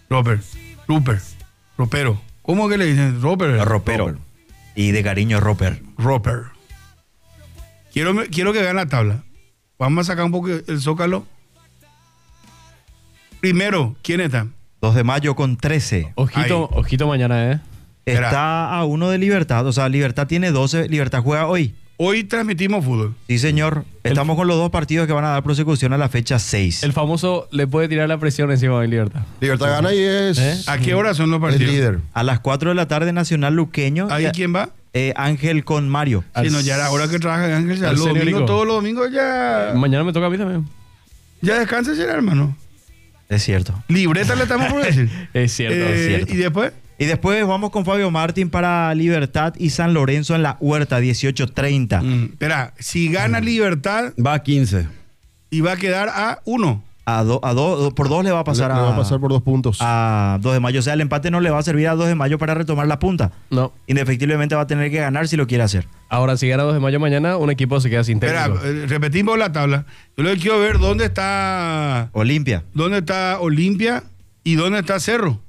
E: Ropero. ¿Cómo que le dicen?
D: Ropero. Y de cariño, Roper.
E: Roper. Quiero que vean la tabla. Vamos a sacar un poco el zócalo. Primero, ¿quién está?
D: 2 de mayo con 13.
C: Ojito mañana,
E: Espera.
D: Está a 1 de Libertad. O sea, Libertad tiene 12. Libertad juega hoy.
E: Hoy transmitimos fútbol.
D: Sí, señor. Estamos con los 2 partidos que van a dar prosecución a la fecha 6.
C: El famoso le puede tirar la presión encima de Libertad.
A: Libertad gana y es
E: ¿A qué hora son los
A: el
E: partidos?
A: líder.
D: A las 4 de la tarde, Nacional Luqueño.
E: ¿Ahí
D: Ya-
E: quién va?
D: Ángel con Mario.
E: Sí, no, ya era hora que trabaja Ángel. Ya
C: al
E: los domingos,
C: Seniorico.
E: todos los domingos
C: Mañana me toca a mí también.
E: ya descansa, ya, hermano.
D: Es cierto.
E: Libreta le estamos por decir.
C: Es cierto, es cierto.
E: ¿Y después?
D: Y después vamos con Fabio Martín para Libertad y San Lorenzo en la Huerta, 18:30.
E: Espera, si gana Libertad
F: Va a 15.
E: y va a quedar a 1.
D: Por 2 le va a pasar
A: Le va a pasar por 2 puntos.
D: a 2 de mayo. O sea, el empate no le va a servir a 2 de mayo para retomar la punta.
C: No.
D: Indefectiblemente va a tener que ganar si lo quiere hacer.
C: Ahora, si gana 2 de mayo mañana, un equipo se queda sin
E: Espera,
C: técnico.
E: repetimos la tabla. Yo lo que quiero ver dónde está
D: Olimpia.
E: Olimpia y dónde está Cerro.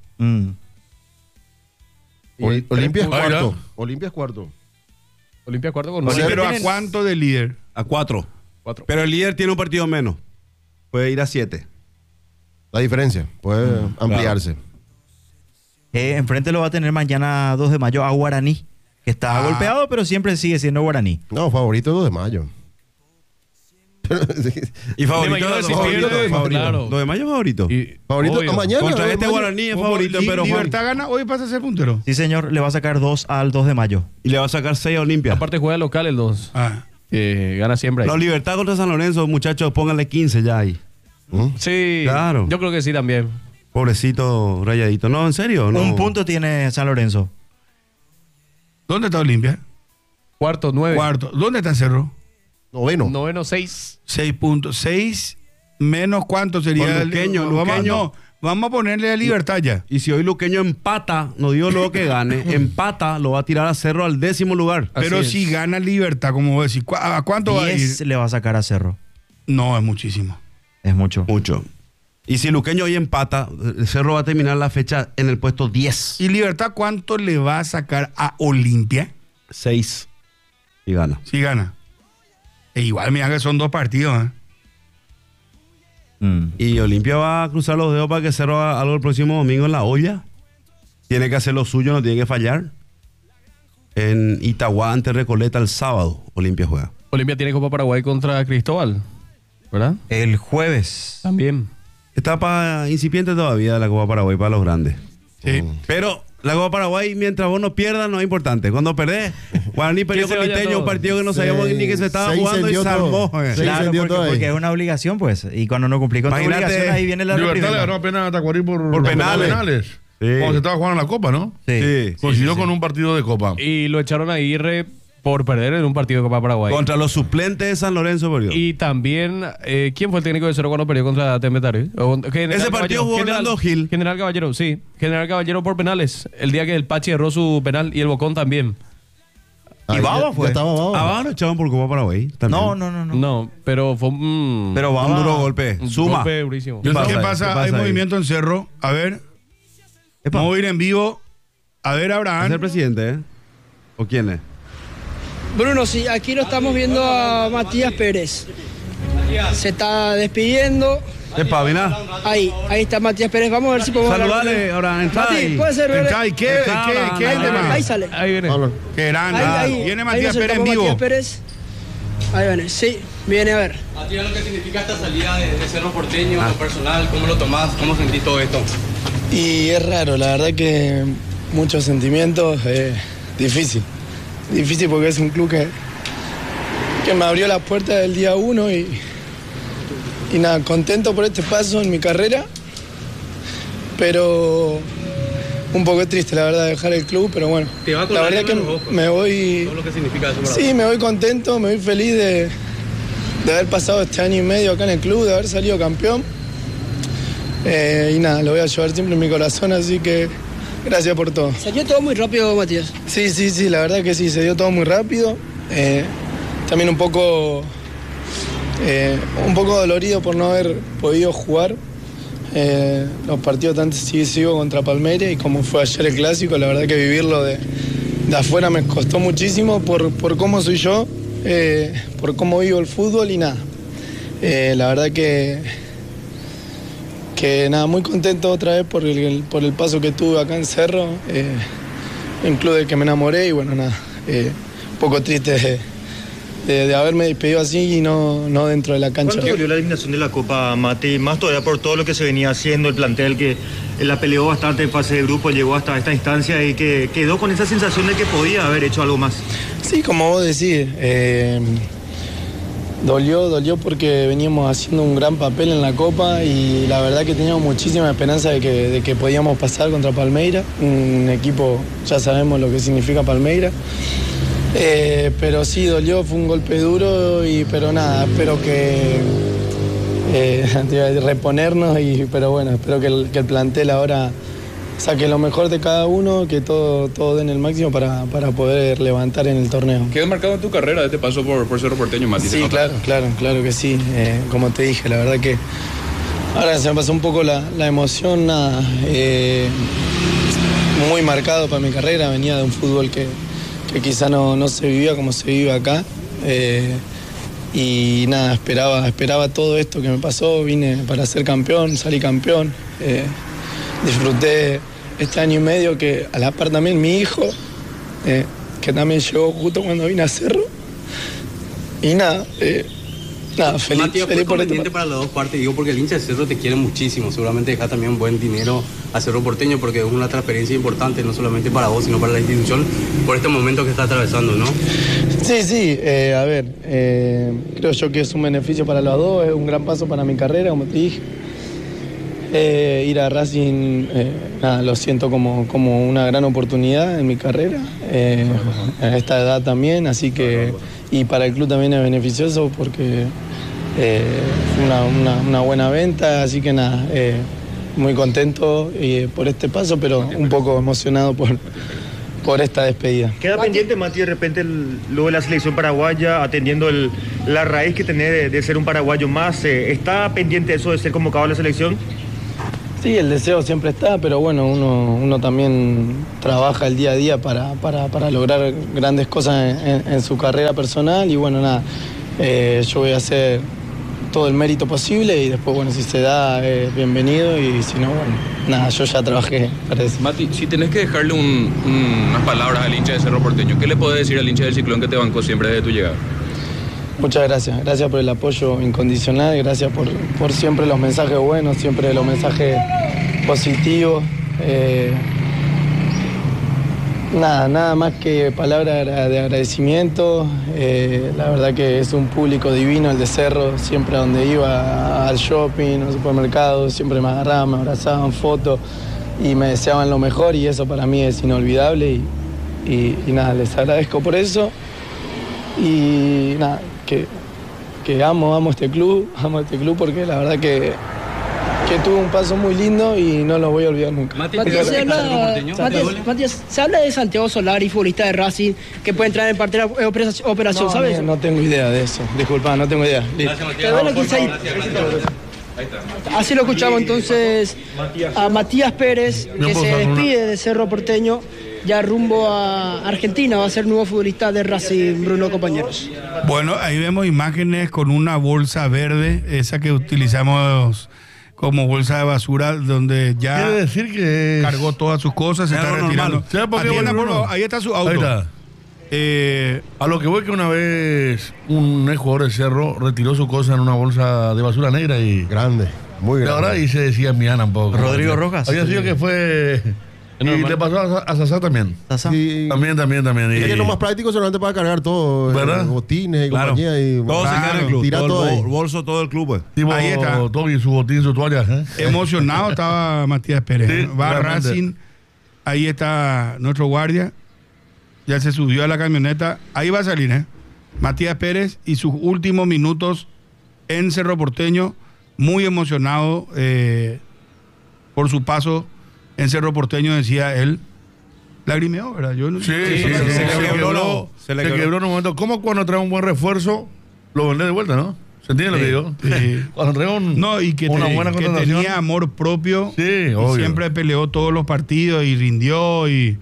A: Olimpia es
B: Ahí
A: cuarto.
B: va.
A: Olimpia es cuarto.
C: Olimpia cuarto con
D: Olimpia
C: 9.
E: Pero ¿a
D: tienen-
E: cuánto de líder?
F: A 4.
C: 4.
F: Pero el líder tiene un partido menos. Puede ir a 7.
A: La diferencia puede ampliarse.
D: Enfrente lo va a tener mañana 2 de mayo a Guaraní, que está golpeado, pero siempre sigue siendo Guaraní.
A: No, favorito 2 de mayo.
F: Y favorito.
C: imagino si
F: favorito,
C: pierde,
F: favorito.
C: claro.
F: 2 de mayo favorito.
A: Favorito
C: Obvio.
A: mañana.
F: Contra
A: 2 de
F: este
A: mayo.
F: Guaraní es
E: Como
F: favorito, pero Juan.
E: Libertad gana, hoy pasa a ser puntero.
D: Sí, señor, le va a sacar 2 al 2 de mayo.
F: Y le va a sacar 6 a Olimpia.
C: Aparte juega local el 2.
E: Ah.
C: Gana siempre ahí.
F: La Libertad contra San Lorenzo, muchachos, pónganle 15 ya ahí.
C: Sí,
F: Claro.
C: yo creo que sí también.
F: Pobrecito rayadito. No, en serio. No.
D: Un punto tiene San Lorenzo.
E: ¿Dónde está Olimpia?
C: Cuarto, 9.
E: Cuarto. ¿Dónde está Cerro?
A: Noveno.
C: Noveno, 6.
E: 6 puntos. 6 menos cuánto sería.
F: Con Luqueño,
E: Vamos,
F: Luqueño.
E: no, Vamos a ponerle a Libertad ya.
F: Y si hoy Luqueño empata, no digo luego que gane, empata, lo va a tirar a Cerro al 10º lugar.
E: Pero
C: Así
E: si
C: es.
E: gana Libertad, como vos decís, ¿a cuánto va a
D: 10
E: ir?
D: le va a sacar a Cerro.
E: No, es muchísimo.
D: Es mucho.
F: Mucho. Y si Luqueño hoy empata, Cerro va a terminar la fecha en el puesto 10.
E: ¿Y Libertad cuánto le va a sacar a Olimpia
F: 6. Y gana.
E: si gana? E igual, mira que son 2 partidos, ¿eh?
F: Y Olimpia va a cruzar los dedos para que Cerro haga algo el próximo domingo en la olla. Tiene que hacer lo suyo, no tiene que fallar. En Itagua ante Recoleta el sábado, Olimpia juega.
C: Olimpia tiene Copa Paraguay contra Cristóbal, ¿verdad?
D: El jueves.
C: También.
F: Etapa incipiente todavía de la Copa Paraguay para los grandes.
E: Sí.
F: Pero la Copa Paraguay, mientras vos no pierdas, no es importante. Cuando perdés, Guaraní perdió
C: se
F: con
C: vaya
F: Liteño,
C: todo.
F: un partido que no sabíamos ni que se estaba jugando y
A: incendió
F: se armó.
A: todo. Se
D: Claro,
A: incendió todo ahí.
D: porque es una obligación, pues. Y cuando no cumplís con tu
F: Imagínate,
D: obligación, ahí viene la
B: Libertad le
D: reprimenda.
B: ganó apenas a Tacuarí por
F: penales. Sí.
B: Cuando se estaba jugando la Copa, ¿no?
D: Sí.
B: Coincidió con un partido de Copa.
C: Y lo echaron a Aguirre por perder en un partido de Copa Paraguay.
F: Contra los suplentes de San Lorenzo perdió.
C: Y también, ¿quién fue el técnico de Cerro cuando perdió contra Temetari?
F: Ese partido jugó Orlando Gil.
C: General Caballero, sí. General Caballero por penales. El día que el Pachi erró su penal y el Bocón también.
D: ¿Y
A: Ahí
D: Baba
A: ya-
D: fue?
A: Ya estaba Baba.
F: Ah, van, lo echaban por Copa Paraguay. También.
D: No.
C: No, pero fue un,
D: Pero
F: Un
D: Baba.
F: duro golpe.
C: un
F: Suma.
C: golpe durísimo.
F: ¿Qué
E: ¿Qué
F: pasa?
E: pasa?
F: ¿Qué pasa
E: Hay
F: ahí?
E: movimiento en Cerro. A ver,
D: Epa.
E: vamos a ir en vivo. A ver,
F: ¿Es el
E: Abraham.
F: presidente, eh? ¿O quién es?
H: Bruno, sí, aquí lo estamos viendo a Matías Pérez. Se está despidiendo.
F: Epa, mira.
H: Ahí está Matías Pérez. Vamos a ver si podemos hablar con
F: Saludale,
H: él.
F: ahora entra
H: Mati,
F: ahí.
H: puede ser,
E: Entra, ¿y qué hay de más?
H: Ahí sale.
C: Ahí viene.
A: Habla.
E: Qué grande.
H: Ahí,
E: Viene
H: ahí
E: Matías
H: nos
E: Pérez en
H: sentamos
E: vivo.
H: Matías Pérez. Ahí viene, sí, viene a ver.
I: Matías, lo que significa esta salida de Cerro Porteño, lo personal, ¿cómo lo tomás? ¿Cómo sentís todo esto?
J: Y es raro, la verdad que muchos sentimientos, difícil. Difícil porque es un club que me abrió las puertas del día 1 y nada, contento por este paso en mi carrera, pero un poco triste la verdad dejar el club, pero bueno,
I: Te va con
J: la verdad que
I: lágrimas en los ojos.
J: me voy,
I: Todo lo que significa eso para
J: sí, me voy contento, me voy feliz de haber pasado este año y medio acá en el club, de haber salido campeón. Y nada, lo voy a llevar siempre en mi corazón, así que gracias por todo.
H: Salió todo muy rápido, Matías.
J: Sí, la verdad que sí, se dio todo muy rápido. También un poco dolorido por no haber podido jugar los partidos tan decisivos contra Palmeiras y como fue ayer el clásico, la verdad que vivirlo de afuera me costó muchísimo por cómo soy yo, por cómo vivo el fútbol y nada. La verdad que nada, muy contento otra vez por el paso que tuve acá en Cerro, un club del que me enamoré y bueno, nada, un poco triste de haberme despedido así y no dentro de la cancha.
K: ¿Cuánto dolió la eliminación de la Copa, Mate? Más todavía por todo lo que se venía haciendo, el plantel que la peleó bastante en fase de grupo, llegó hasta esta instancia y que quedó con esa sensación de que podía haber hecho algo más.
J: Sí, como vos decís, dolió porque veníamos haciendo un gran papel en la Copa y la verdad que teníamos muchísima esperanza de que podíamos pasar contra Palmeiras, un equipo, ya sabemos lo que significa Palmeiras. Pero sí, dolió, fue un golpe duro, pero nada, espero que reponernos, pero bueno, espero que el plantel ahora saque lo mejor de cada uno, que todo den el máximo para poder levantar en el torneo.
I: ¿Quedó marcado en tu carrera este paso por Cerro Porteño, Matías?
J: Sí, claro que sí, como te dije, la verdad que ahora se me pasó un poco la emoción, nada, muy marcado para mi carrera, venía de un fútbol que quizá no se vivía como se vive acá. Y nada, esperaba todo esto que me pasó, vine para ser campeón, salí campeón. Disfruté este año y medio que a la par también mi hijo, que también llegó justo cuando vine a Cerro. Y nada, feliz
I: Matías, fue
J: por este
I: conveniente para las dos partes, digo, porque el hincha de Cerro te quiere muchísimo, seguramente deja también buen dinero a Cerro Porteño porque es una transferencia importante, no solamente para vos, sino para la institución, por este momento que está atravesando, ¿no?
J: Sí, a ver, creo yo que es un beneficio para los dos, es un gran paso para mi carrera, como te dije. Ir a Racing, lo siento como una gran oportunidad en mi carrera, a esta edad también, así que, y para el club también es beneficioso porque fue una buena venta, así que nada, muy contento por este paso, pero un poco emocionado por esta despedida.
K: Queda pendiente, Mati, de repente lo de la selección paraguaya, atendiendo la raíz que tenés de ser un paraguayo más. ¿Está pendiente eso de ser convocado a la selección?
J: Sí, el deseo siempre está, pero bueno, uno también trabaja el día a día para lograr grandes cosas en su carrera personal y bueno, nada, yo voy a hacer todo el mérito posible y después, bueno, si se da, bienvenido y si no, bueno, nada, yo ya trabajé para eso.
L: Mati, si tenés que dejarle unas palabras al hincha de Cerro Porteño, ¿qué le podés decir al hincha del Ciclón que te bancó siempre desde tu llegada?
J: Muchas gracias, gracias por el apoyo incondicional, gracias por siempre los mensajes buenos, siempre los mensajes positivos. Nada más que palabras de agradecimiento. La verdad que es un público divino el de Cerro, siempre a donde iba, al shopping, al supermercado, siempre me agarraban, me abrazaban, fotos y me deseaban lo mejor y eso para mí es inolvidable y nada, les agradezco por eso y nada, que amo este club porque la verdad que tuvo un paso muy lindo y no lo voy a olvidar nunca.
H: Matías, se habla de Santiago Solari, futbolista de Racing, que puede entrar en parte de la operación,
J: no,
H: ¿sabes?
J: No tengo idea de eso, disculpa, no tengo idea.
H: Así lo escuchamos entonces a Matías Pérez, que se despide de Cerro Porteño, ya rumbo a Argentina, va a ser nuevo futbolista de Racing, Bruno, compañeros.
E: Bueno, ahí vemos imágenes con una bolsa verde, esa que utilizamos como bolsa de basura, donde ya
B: quiere decir que
E: cargó todas sus cosas, se está retirando. Ahí está su auto.
B: Ahí está. A lo que voy que una vez un ex jugador de Cerro retiró su cosa en una bolsa de basura negra y...
A: Grande, muy grande.
B: La verdad, y se decía Miana un poco.
D: Rodrigo Rojas.
B: Había sido que fue... Y le pasó a Sasá también.
D: ¿Sasá?
A: Sí.
B: También.
A: Y es lo más práctico solamente para cargar todo,
B: ¿verdad?
A: Botines y compañía. Y,
F: todo se queda en el club.
A: Tira todo
F: el
A: ahí.
F: bolso, todo el club. Pues.
B: Tipo,
E: Ahí está.
B: todo y su botín, su toalla.
E: Emocionado estaba Matías Pérez.
B: Sí,
E: va a
B: realmente.
E: Racing. Ahí está nuestro guardia. Ya se subió a la camioneta. Ahí va a salir, Matías Pérez y sus últimos minutos en Cerro Porteño. Muy emocionado por su paso en Cerro Porteño, decía él. Lagrimeó, ¿verdad? Yo no,
B: Sí, se le quebró en un momento. ¿Cómo cuando trae un buen refuerzo lo vende de vuelta, no? ¿Se entiende lo que digo?
E: Sí.
B: Cuando trae
E: una buena que tenía amor propio.
B: Sí,
E: y
B: obvio.
E: siempre peleó todos los partidos y rindió y...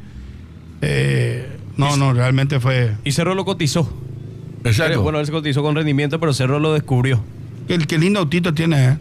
E: realmente fue...
C: Y Cerro lo cotizó.
B: Exacto.
C: Bueno, él se cotizó con rendimiento, pero Cerro lo descubrió.
E: Qué lindo autito tiene,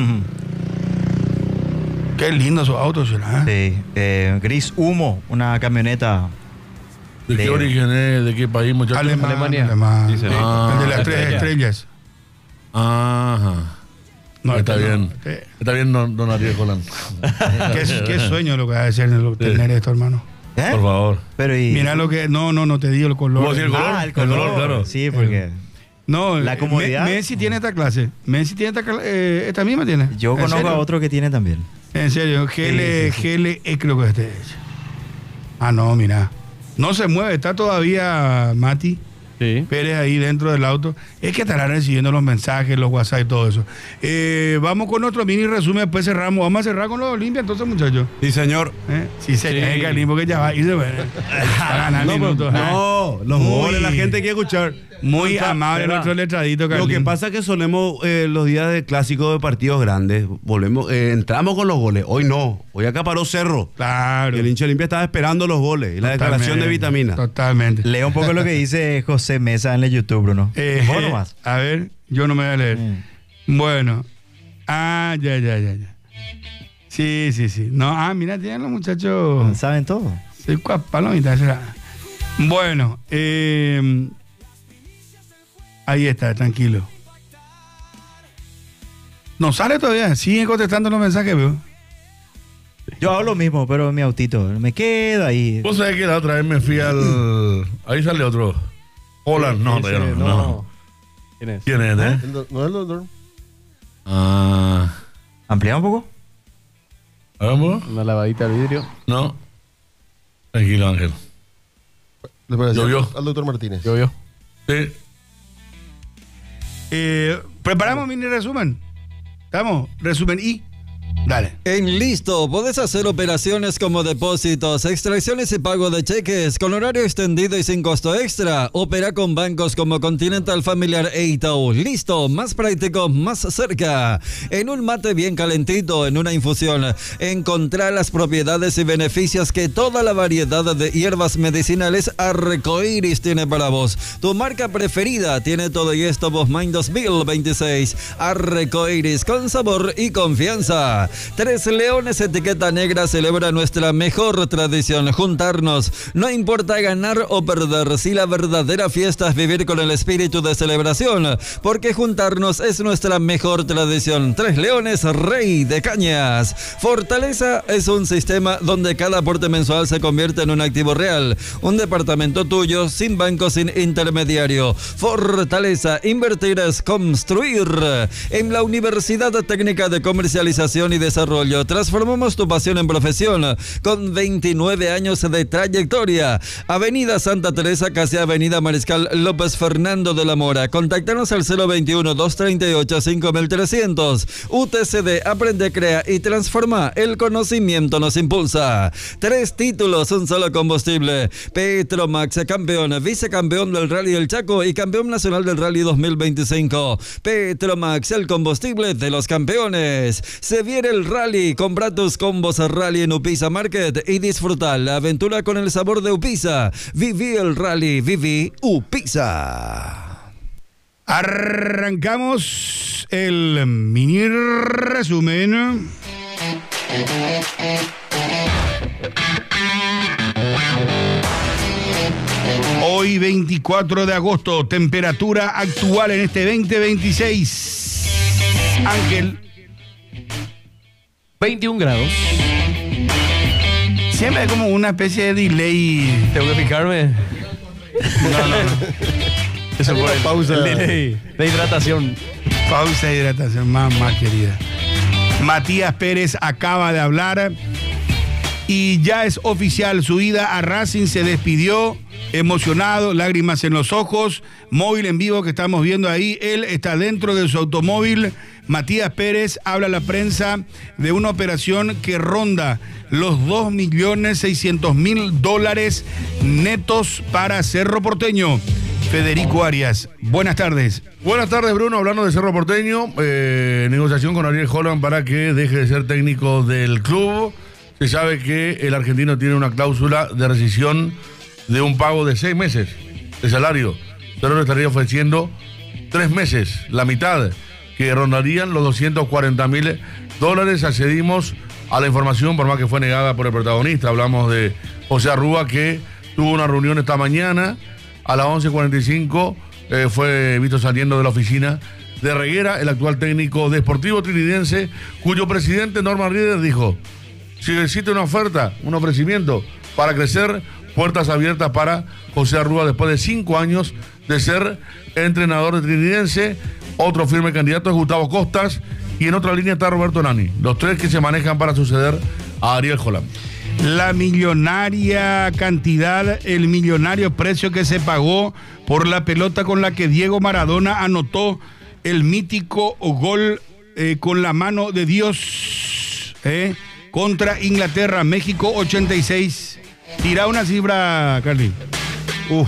E: Qué lindo su auto, ¿verdad?
D: Sí, gris humo, una camioneta.
B: ¿De qué origen es? ¿De qué país, muchachos?
C: Alemania.
E: Alemán.
C: Dice,
E: El de las tres estrellas.
B: Ajá.
E: No,
B: está bien. Está bien, don Ariel Holland.
E: Qué sueño lo que va a ser tener esto, hermano.
B: Por favor.
D: Pero
E: Mira lo que... No te digo el color.
B: ¿Cómo decir el color?
D: El color,
B: claro.
D: Sí, porque...
E: No,
D: la comodidad.
E: Messi tiene esta clase. Messi tiene esta misma tiene.
D: Yo conozco a otro que tiene también.
E: En serio, GLE creo que este es. No, mira. No se mueve, está todavía Mati Pérez ahí dentro del auto. Es que estará recibiendo los mensajes, los WhatsApp y todo eso. Vamos con nuestro mini resumen, después cerramos. Vamos a cerrar con los Olimpia entonces, muchachos.
F: Sí, señor.
E: Sí, señor, Galín, porque ya va a irse. A ganar minutos.
F: Los goles, la gente quiere escuchar.
E: Muy amable nuestro letradito, Carlín.
F: Lo que pasa es que solemos los días de clásicos de partidos grandes, entramos con los goles. Hoy no, hoy acaparó Cerro.
E: Claro.
F: Y el hincha Olimpia estaba esperando los goles y la declaración de Vitamina.
E: Totalmente.
D: Lea un poco lo que dice José Mesa en el YouTube, Bruno. ¿Vos nomás?
E: A ver, yo no me voy a leer. Bueno. Ya. Sí. No, mira, tienen los muchachos.
D: ¿Saben todo?
E: Sí, palomita será. Bueno, ahí está, tranquilo. No sale todavía, siguen contestando los mensajes, veo.
D: Yo hago lo mismo, pero en mi autito. Me quedo ahí.
B: Vos sabés que la otra vez me fui al... Ahí sale otro. Holland, no.
C: ¿Quién es?
B: ¿Quién es,
A: ¿No es el doctor?
D: ¿Amplía un poco?
B: ¿Vamos?
C: Una lavadita al vidrio.
B: No. Tranquilo, Ángel.
A: Le parece
B: Llovió.
A: al doctor Martínez.
C: Llovió.
B: Sí.
E: Preparamos mini resumen. Estamos, resumen y... Dale.
G: En Listo podés hacer operaciones como depósitos, extracciones y pago de cheques con horario extendido y sin costo extra. Opera con bancos como Continental, Familiar e Itaú. Listo, más práctico, más cerca. En un mate bien calentito, en una infusión, encontrá las propiedades y beneficios que toda la variedad de hierbas medicinales Arcoiris tiene para vos. Tu marca preferida tiene todo y esto Bosmain 2026. Arcoiris con sabor y confianza. Tres Leones Etiqueta Negra celebra nuestra mejor tradición, juntarnos. No importa ganar o perder, si la verdadera fiesta es vivir con el espíritu de celebración, porque juntarnos es nuestra mejor tradición. Tres Leones, Rey de Cañas. Fortaleza es un sistema donde cada aporte mensual se convierte en un activo real. Un departamento tuyo, sin banco, sin intermediario. Fortaleza, invertir es construir. En la Universidad Técnica de Comercialización y Desarrollo transformamos tu pasión en profesión con 29 años de trayectoria. Avenida Santa Teresa, casi Avenida Mariscal López Fernando de la Mora. Contáctanos al 021-238-5300. UTCD, aprende, crea y transforma. El conocimiento nos impulsa. 3 títulos, un solo combustible. Petromax, campeón, vicecampeón del Rally del Chaco y campeón nacional del Rally 2025. Petromax, el combustible de los campeones. Se viene el rally, compra tus combos rally en Upisa Market y disfruta la aventura con el sabor de Upisa. Viví el rally, viví Upisa.
E: Arrancamos el mini resumen. Hoy 24 de agosto, temperatura actual en este 2026. Ángel.
C: 21 grados.
E: Siempre hay como una especie de delay.
C: Tengo que picarme.
E: No.
C: Eso fue
A: pausa.
C: El delay de hidratación.
E: Pausa de hidratación, mamá querida. Matías Pérez acaba de hablar y ya es oficial, su ida a Racing se despidió, emocionado, lágrimas en los ojos, móvil en vivo que estamos viendo ahí, él está dentro de su automóvil. Matías Pérez habla a la prensa de una operación que ronda los $2.600.000 netos para Cerro Porteño. Federico Arias, buenas tardes.
B: Buenas tardes, Bruno. Hablando de Cerro Porteño, negociación con Ariel Holland para que deje de ser técnico del club. Se sabe que el argentino tiene una cláusula de rescisión de un pago de 6 meses de salario. Pero le estaría ofreciendo 3 meses, la mitad, que rondarían los $240.000. Accedimos a la información, por más que fue negada por el protagonista. Hablamos de José Arrúa, que tuvo una reunión esta mañana a las 11:45. Fue visto saliendo de la oficina de Reguera, el actual técnico de Sportivo Trinidense, cuyo presidente Norman Rieder dijo: si existe una oferta, un ofrecimiento para crecer, puertas abiertas para José Arrúa después de 5 años de ser entrenador de Trinidense. Otro firme candidato es Gustavo Costas y en otra línea está Roberto Nani. Los 3 que se manejan para suceder a Ariel Holland.
E: La millonaria cantidad, el millonario precio que se pagó por la pelota con la que Diego Maradona anotó el mítico gol con la mano de Dios contra Inglaterra, México 86. Tira una cifra, Carly.
F: $1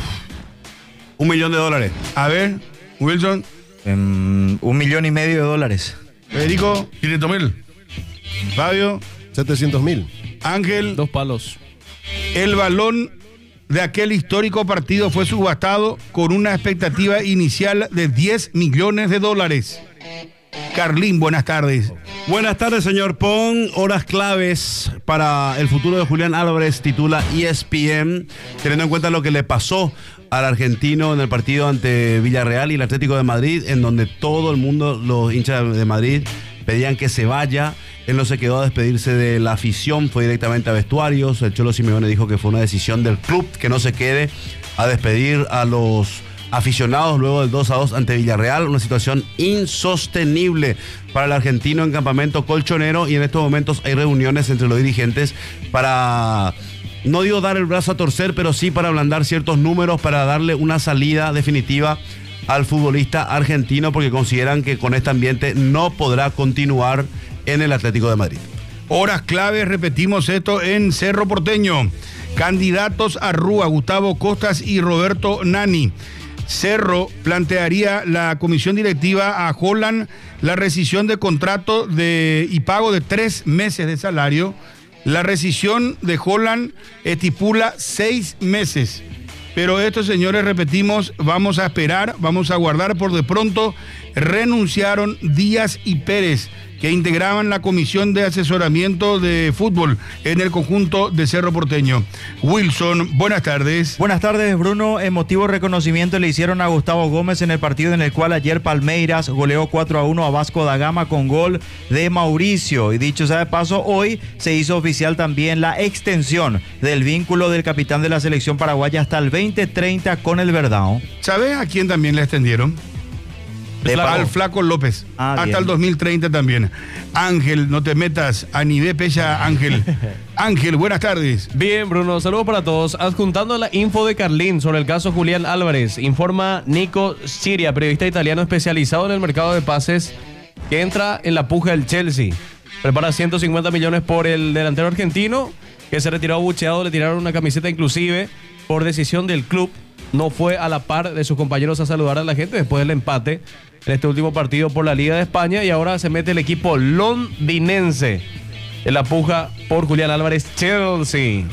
F: millón.
E: A ver, Wilson.
D: $1,5 millones.
E: Federico.
B: 500.000.
E: Fabio.
A: 700.000.
E: Ángel.
C: 2 palos.
E: El balón de aquel histórico partido fue subastado con una expectativa inicial de $10 millones. Carlín, buenas tardes.
F: Buenas tardes, señor Pon. Horas claves para el futuro de Julián Álvarez, titula ESPN, teniendo en cuenta lo que le pasó al argentino en el partido ante Villarreal y el Atlético de Madrid, en donde todo el mundo, los hinchas de Madrid, pedían que se vaya. Él no se quedó a despedirse de la afición, fue directamente a vestuarios. El Cholo Simeone dijo que fue una decisión del club que no se quede a despedir a los aficionados luego del 2-2 ante Villarreal. Una situación insostenible para el argentino en campamento colchonero, y en estos momentos hay reuniones entre los dirigentes para, no digo dar el brazo a torcer, pero sí para ablandar ciertos números, para darle una salida definitiva al futbolista argentino, porque consideran que con este ambiente no podrá continuar en el Atlético de Madrid.
E: Horas claves, repetimos esto en Cerro Porteño. Candidatos a Rúa, Gustavo Costas y Roberto Nani. Cerro plantearía la comisión directiva a Holland la rescisión de contrato y pago de 3 meses de salario. La rescisión de Holland estipula 6 meses. Pero estos señores, repetimos, vamos a esperar, vamos a guardar. Por de pronto renunciaron Díaz y Pérez, que integraban la comisión de asesoramiento de fútbol en el conjunto de Cerro Porteño. Wilson, buenas tardes.
D: Buenas tardes, Bruno. Emotivo reconocimiento le hicieron a Gustavo Gómez en el partido en el cual ayer Palmeiras goleó 4-1 a Vasco da Gama con gol de Mauricio. Y dicho sea de paso, hoy se hizo oficial también la extensión del vínculo del capitán de la selección paraguaya hasta el 2030 con el Verdão.
E: ¿Sabes a quién también le extendieron? Al Flaco López. Hasta
D: bien.
E: el 2030 también. Ángel, no te metas a nivel pecha, Ángel. Ángel, buenas tardes.
C: Bien, Bruno, saludos para todos. Adjuntando la info de Carlín sobre el caso Julián Álvarez, informa Nico Siria, periodista italiano especializado en el mercado de pases, que entra en la puja del Chelsea. Prepara 150 millones por el delantero argentino, que se retiró abucheado, le tiraron una camiseta inclusive por decisión del club. No fue a la par de sus compañeros a saludar a la gente después del empate en este último partido por la Liga de España, y ahora se mete el equipo londinense en la puja por Julián Álvarez, Chelsea.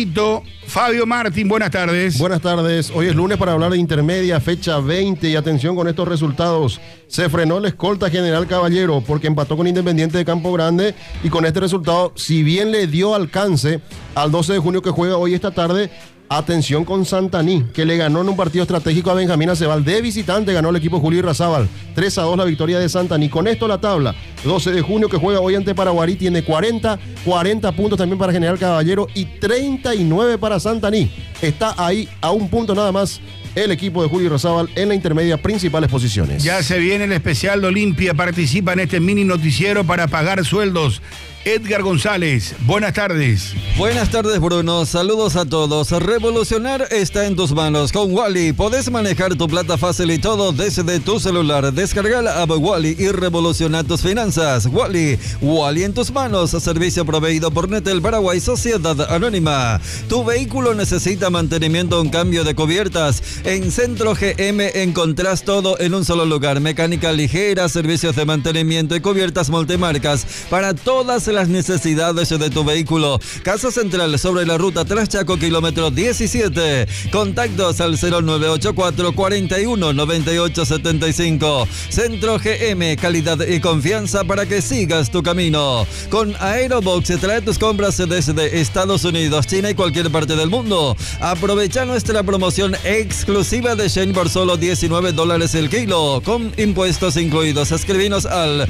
E: Fabio Martín, buenas tardes.
A: Buenas tardes. Hoy es lunes para hablar de intermedia, fecha 20, y atención con estos resultados. Se frenó el escolta General Caballero porque empató con Independiente de Campo Grande, y con este resultado, si bien le dio alcance al 12 de junio que juega hoy esta tarde, atención con Santaní, que le ganó en un partido estratégico a Benjamín Acebal. De visitante ganó el equipo Julio Irrazábal. 3-2 la victoria de Santaní. Con esto la tabla. 12 de junio que juega hoy ante Paraguarí tiene 40 puntos también para General Caballero y 39 para Santaní. Está ahí a un punto nada más el equipo de Julio Irrazábal en la intermedia, principales posiciones.
E: Ya se viene el especial de Olimpia. Participa en este mini noticiero para pagar sueldos. Edgar González, buenas tardes.
G: Buenas tardes, Bruno. Saludos a todos. Revolucionar está en tus manos. Con Wally podés manejar tu plata fácil y todo desde tu celular. Descarga la app Wally y revoluciona tus finanzas. Wally en tus manos. Servicio proveído por Netel Paraguay, Sociedad Anónima. Tu vehículo necesita mantenimiento o un cambio de cubiertas. En Centro GM encontrás todo en un solo lugar. Mecánica ligera, servicios de mantenimiento y cubiertas multimarcas para todas las necesidades de tu vehículo. Casa Central sobre la ruta Traschaco, kilómetro 17. Contactos al 0984 41 98 75. Centro GM, calidad y confianza para que sigas tu camino. Con Aerobox trae tus compras desde Estados Unidos, China y cualquier parte del mundo. Aprovecha nuestra promoción exclusiva de Shane por solo $19 el kilo, con impuestos incluidos. Escribinos al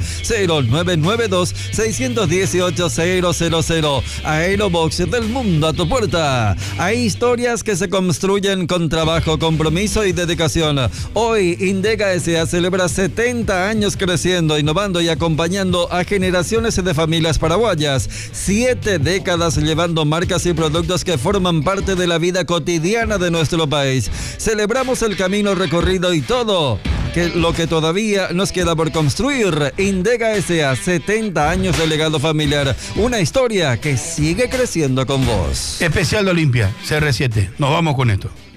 G: 0992 610 18000. Aerobox, del mundo a tu puerta. Hay historias que se construyen con trabajo, compromiso y dedicación. Hoy Indega S.A. celebra 70 años creciendo, innovando y acompañando a generaciones de familias paraguayas. 7 décadas llevando marcas y productos que forman parte de la vida cotidiana de nuestro país. Celebramos el camino recorrido y todo lo que todavía nos queda por construir. Indega S.A., 70 años de legado familiar. Una historia que sigue creciendo con vos.
E: Especial de Olimpia, CR7. Nos vamos con esto.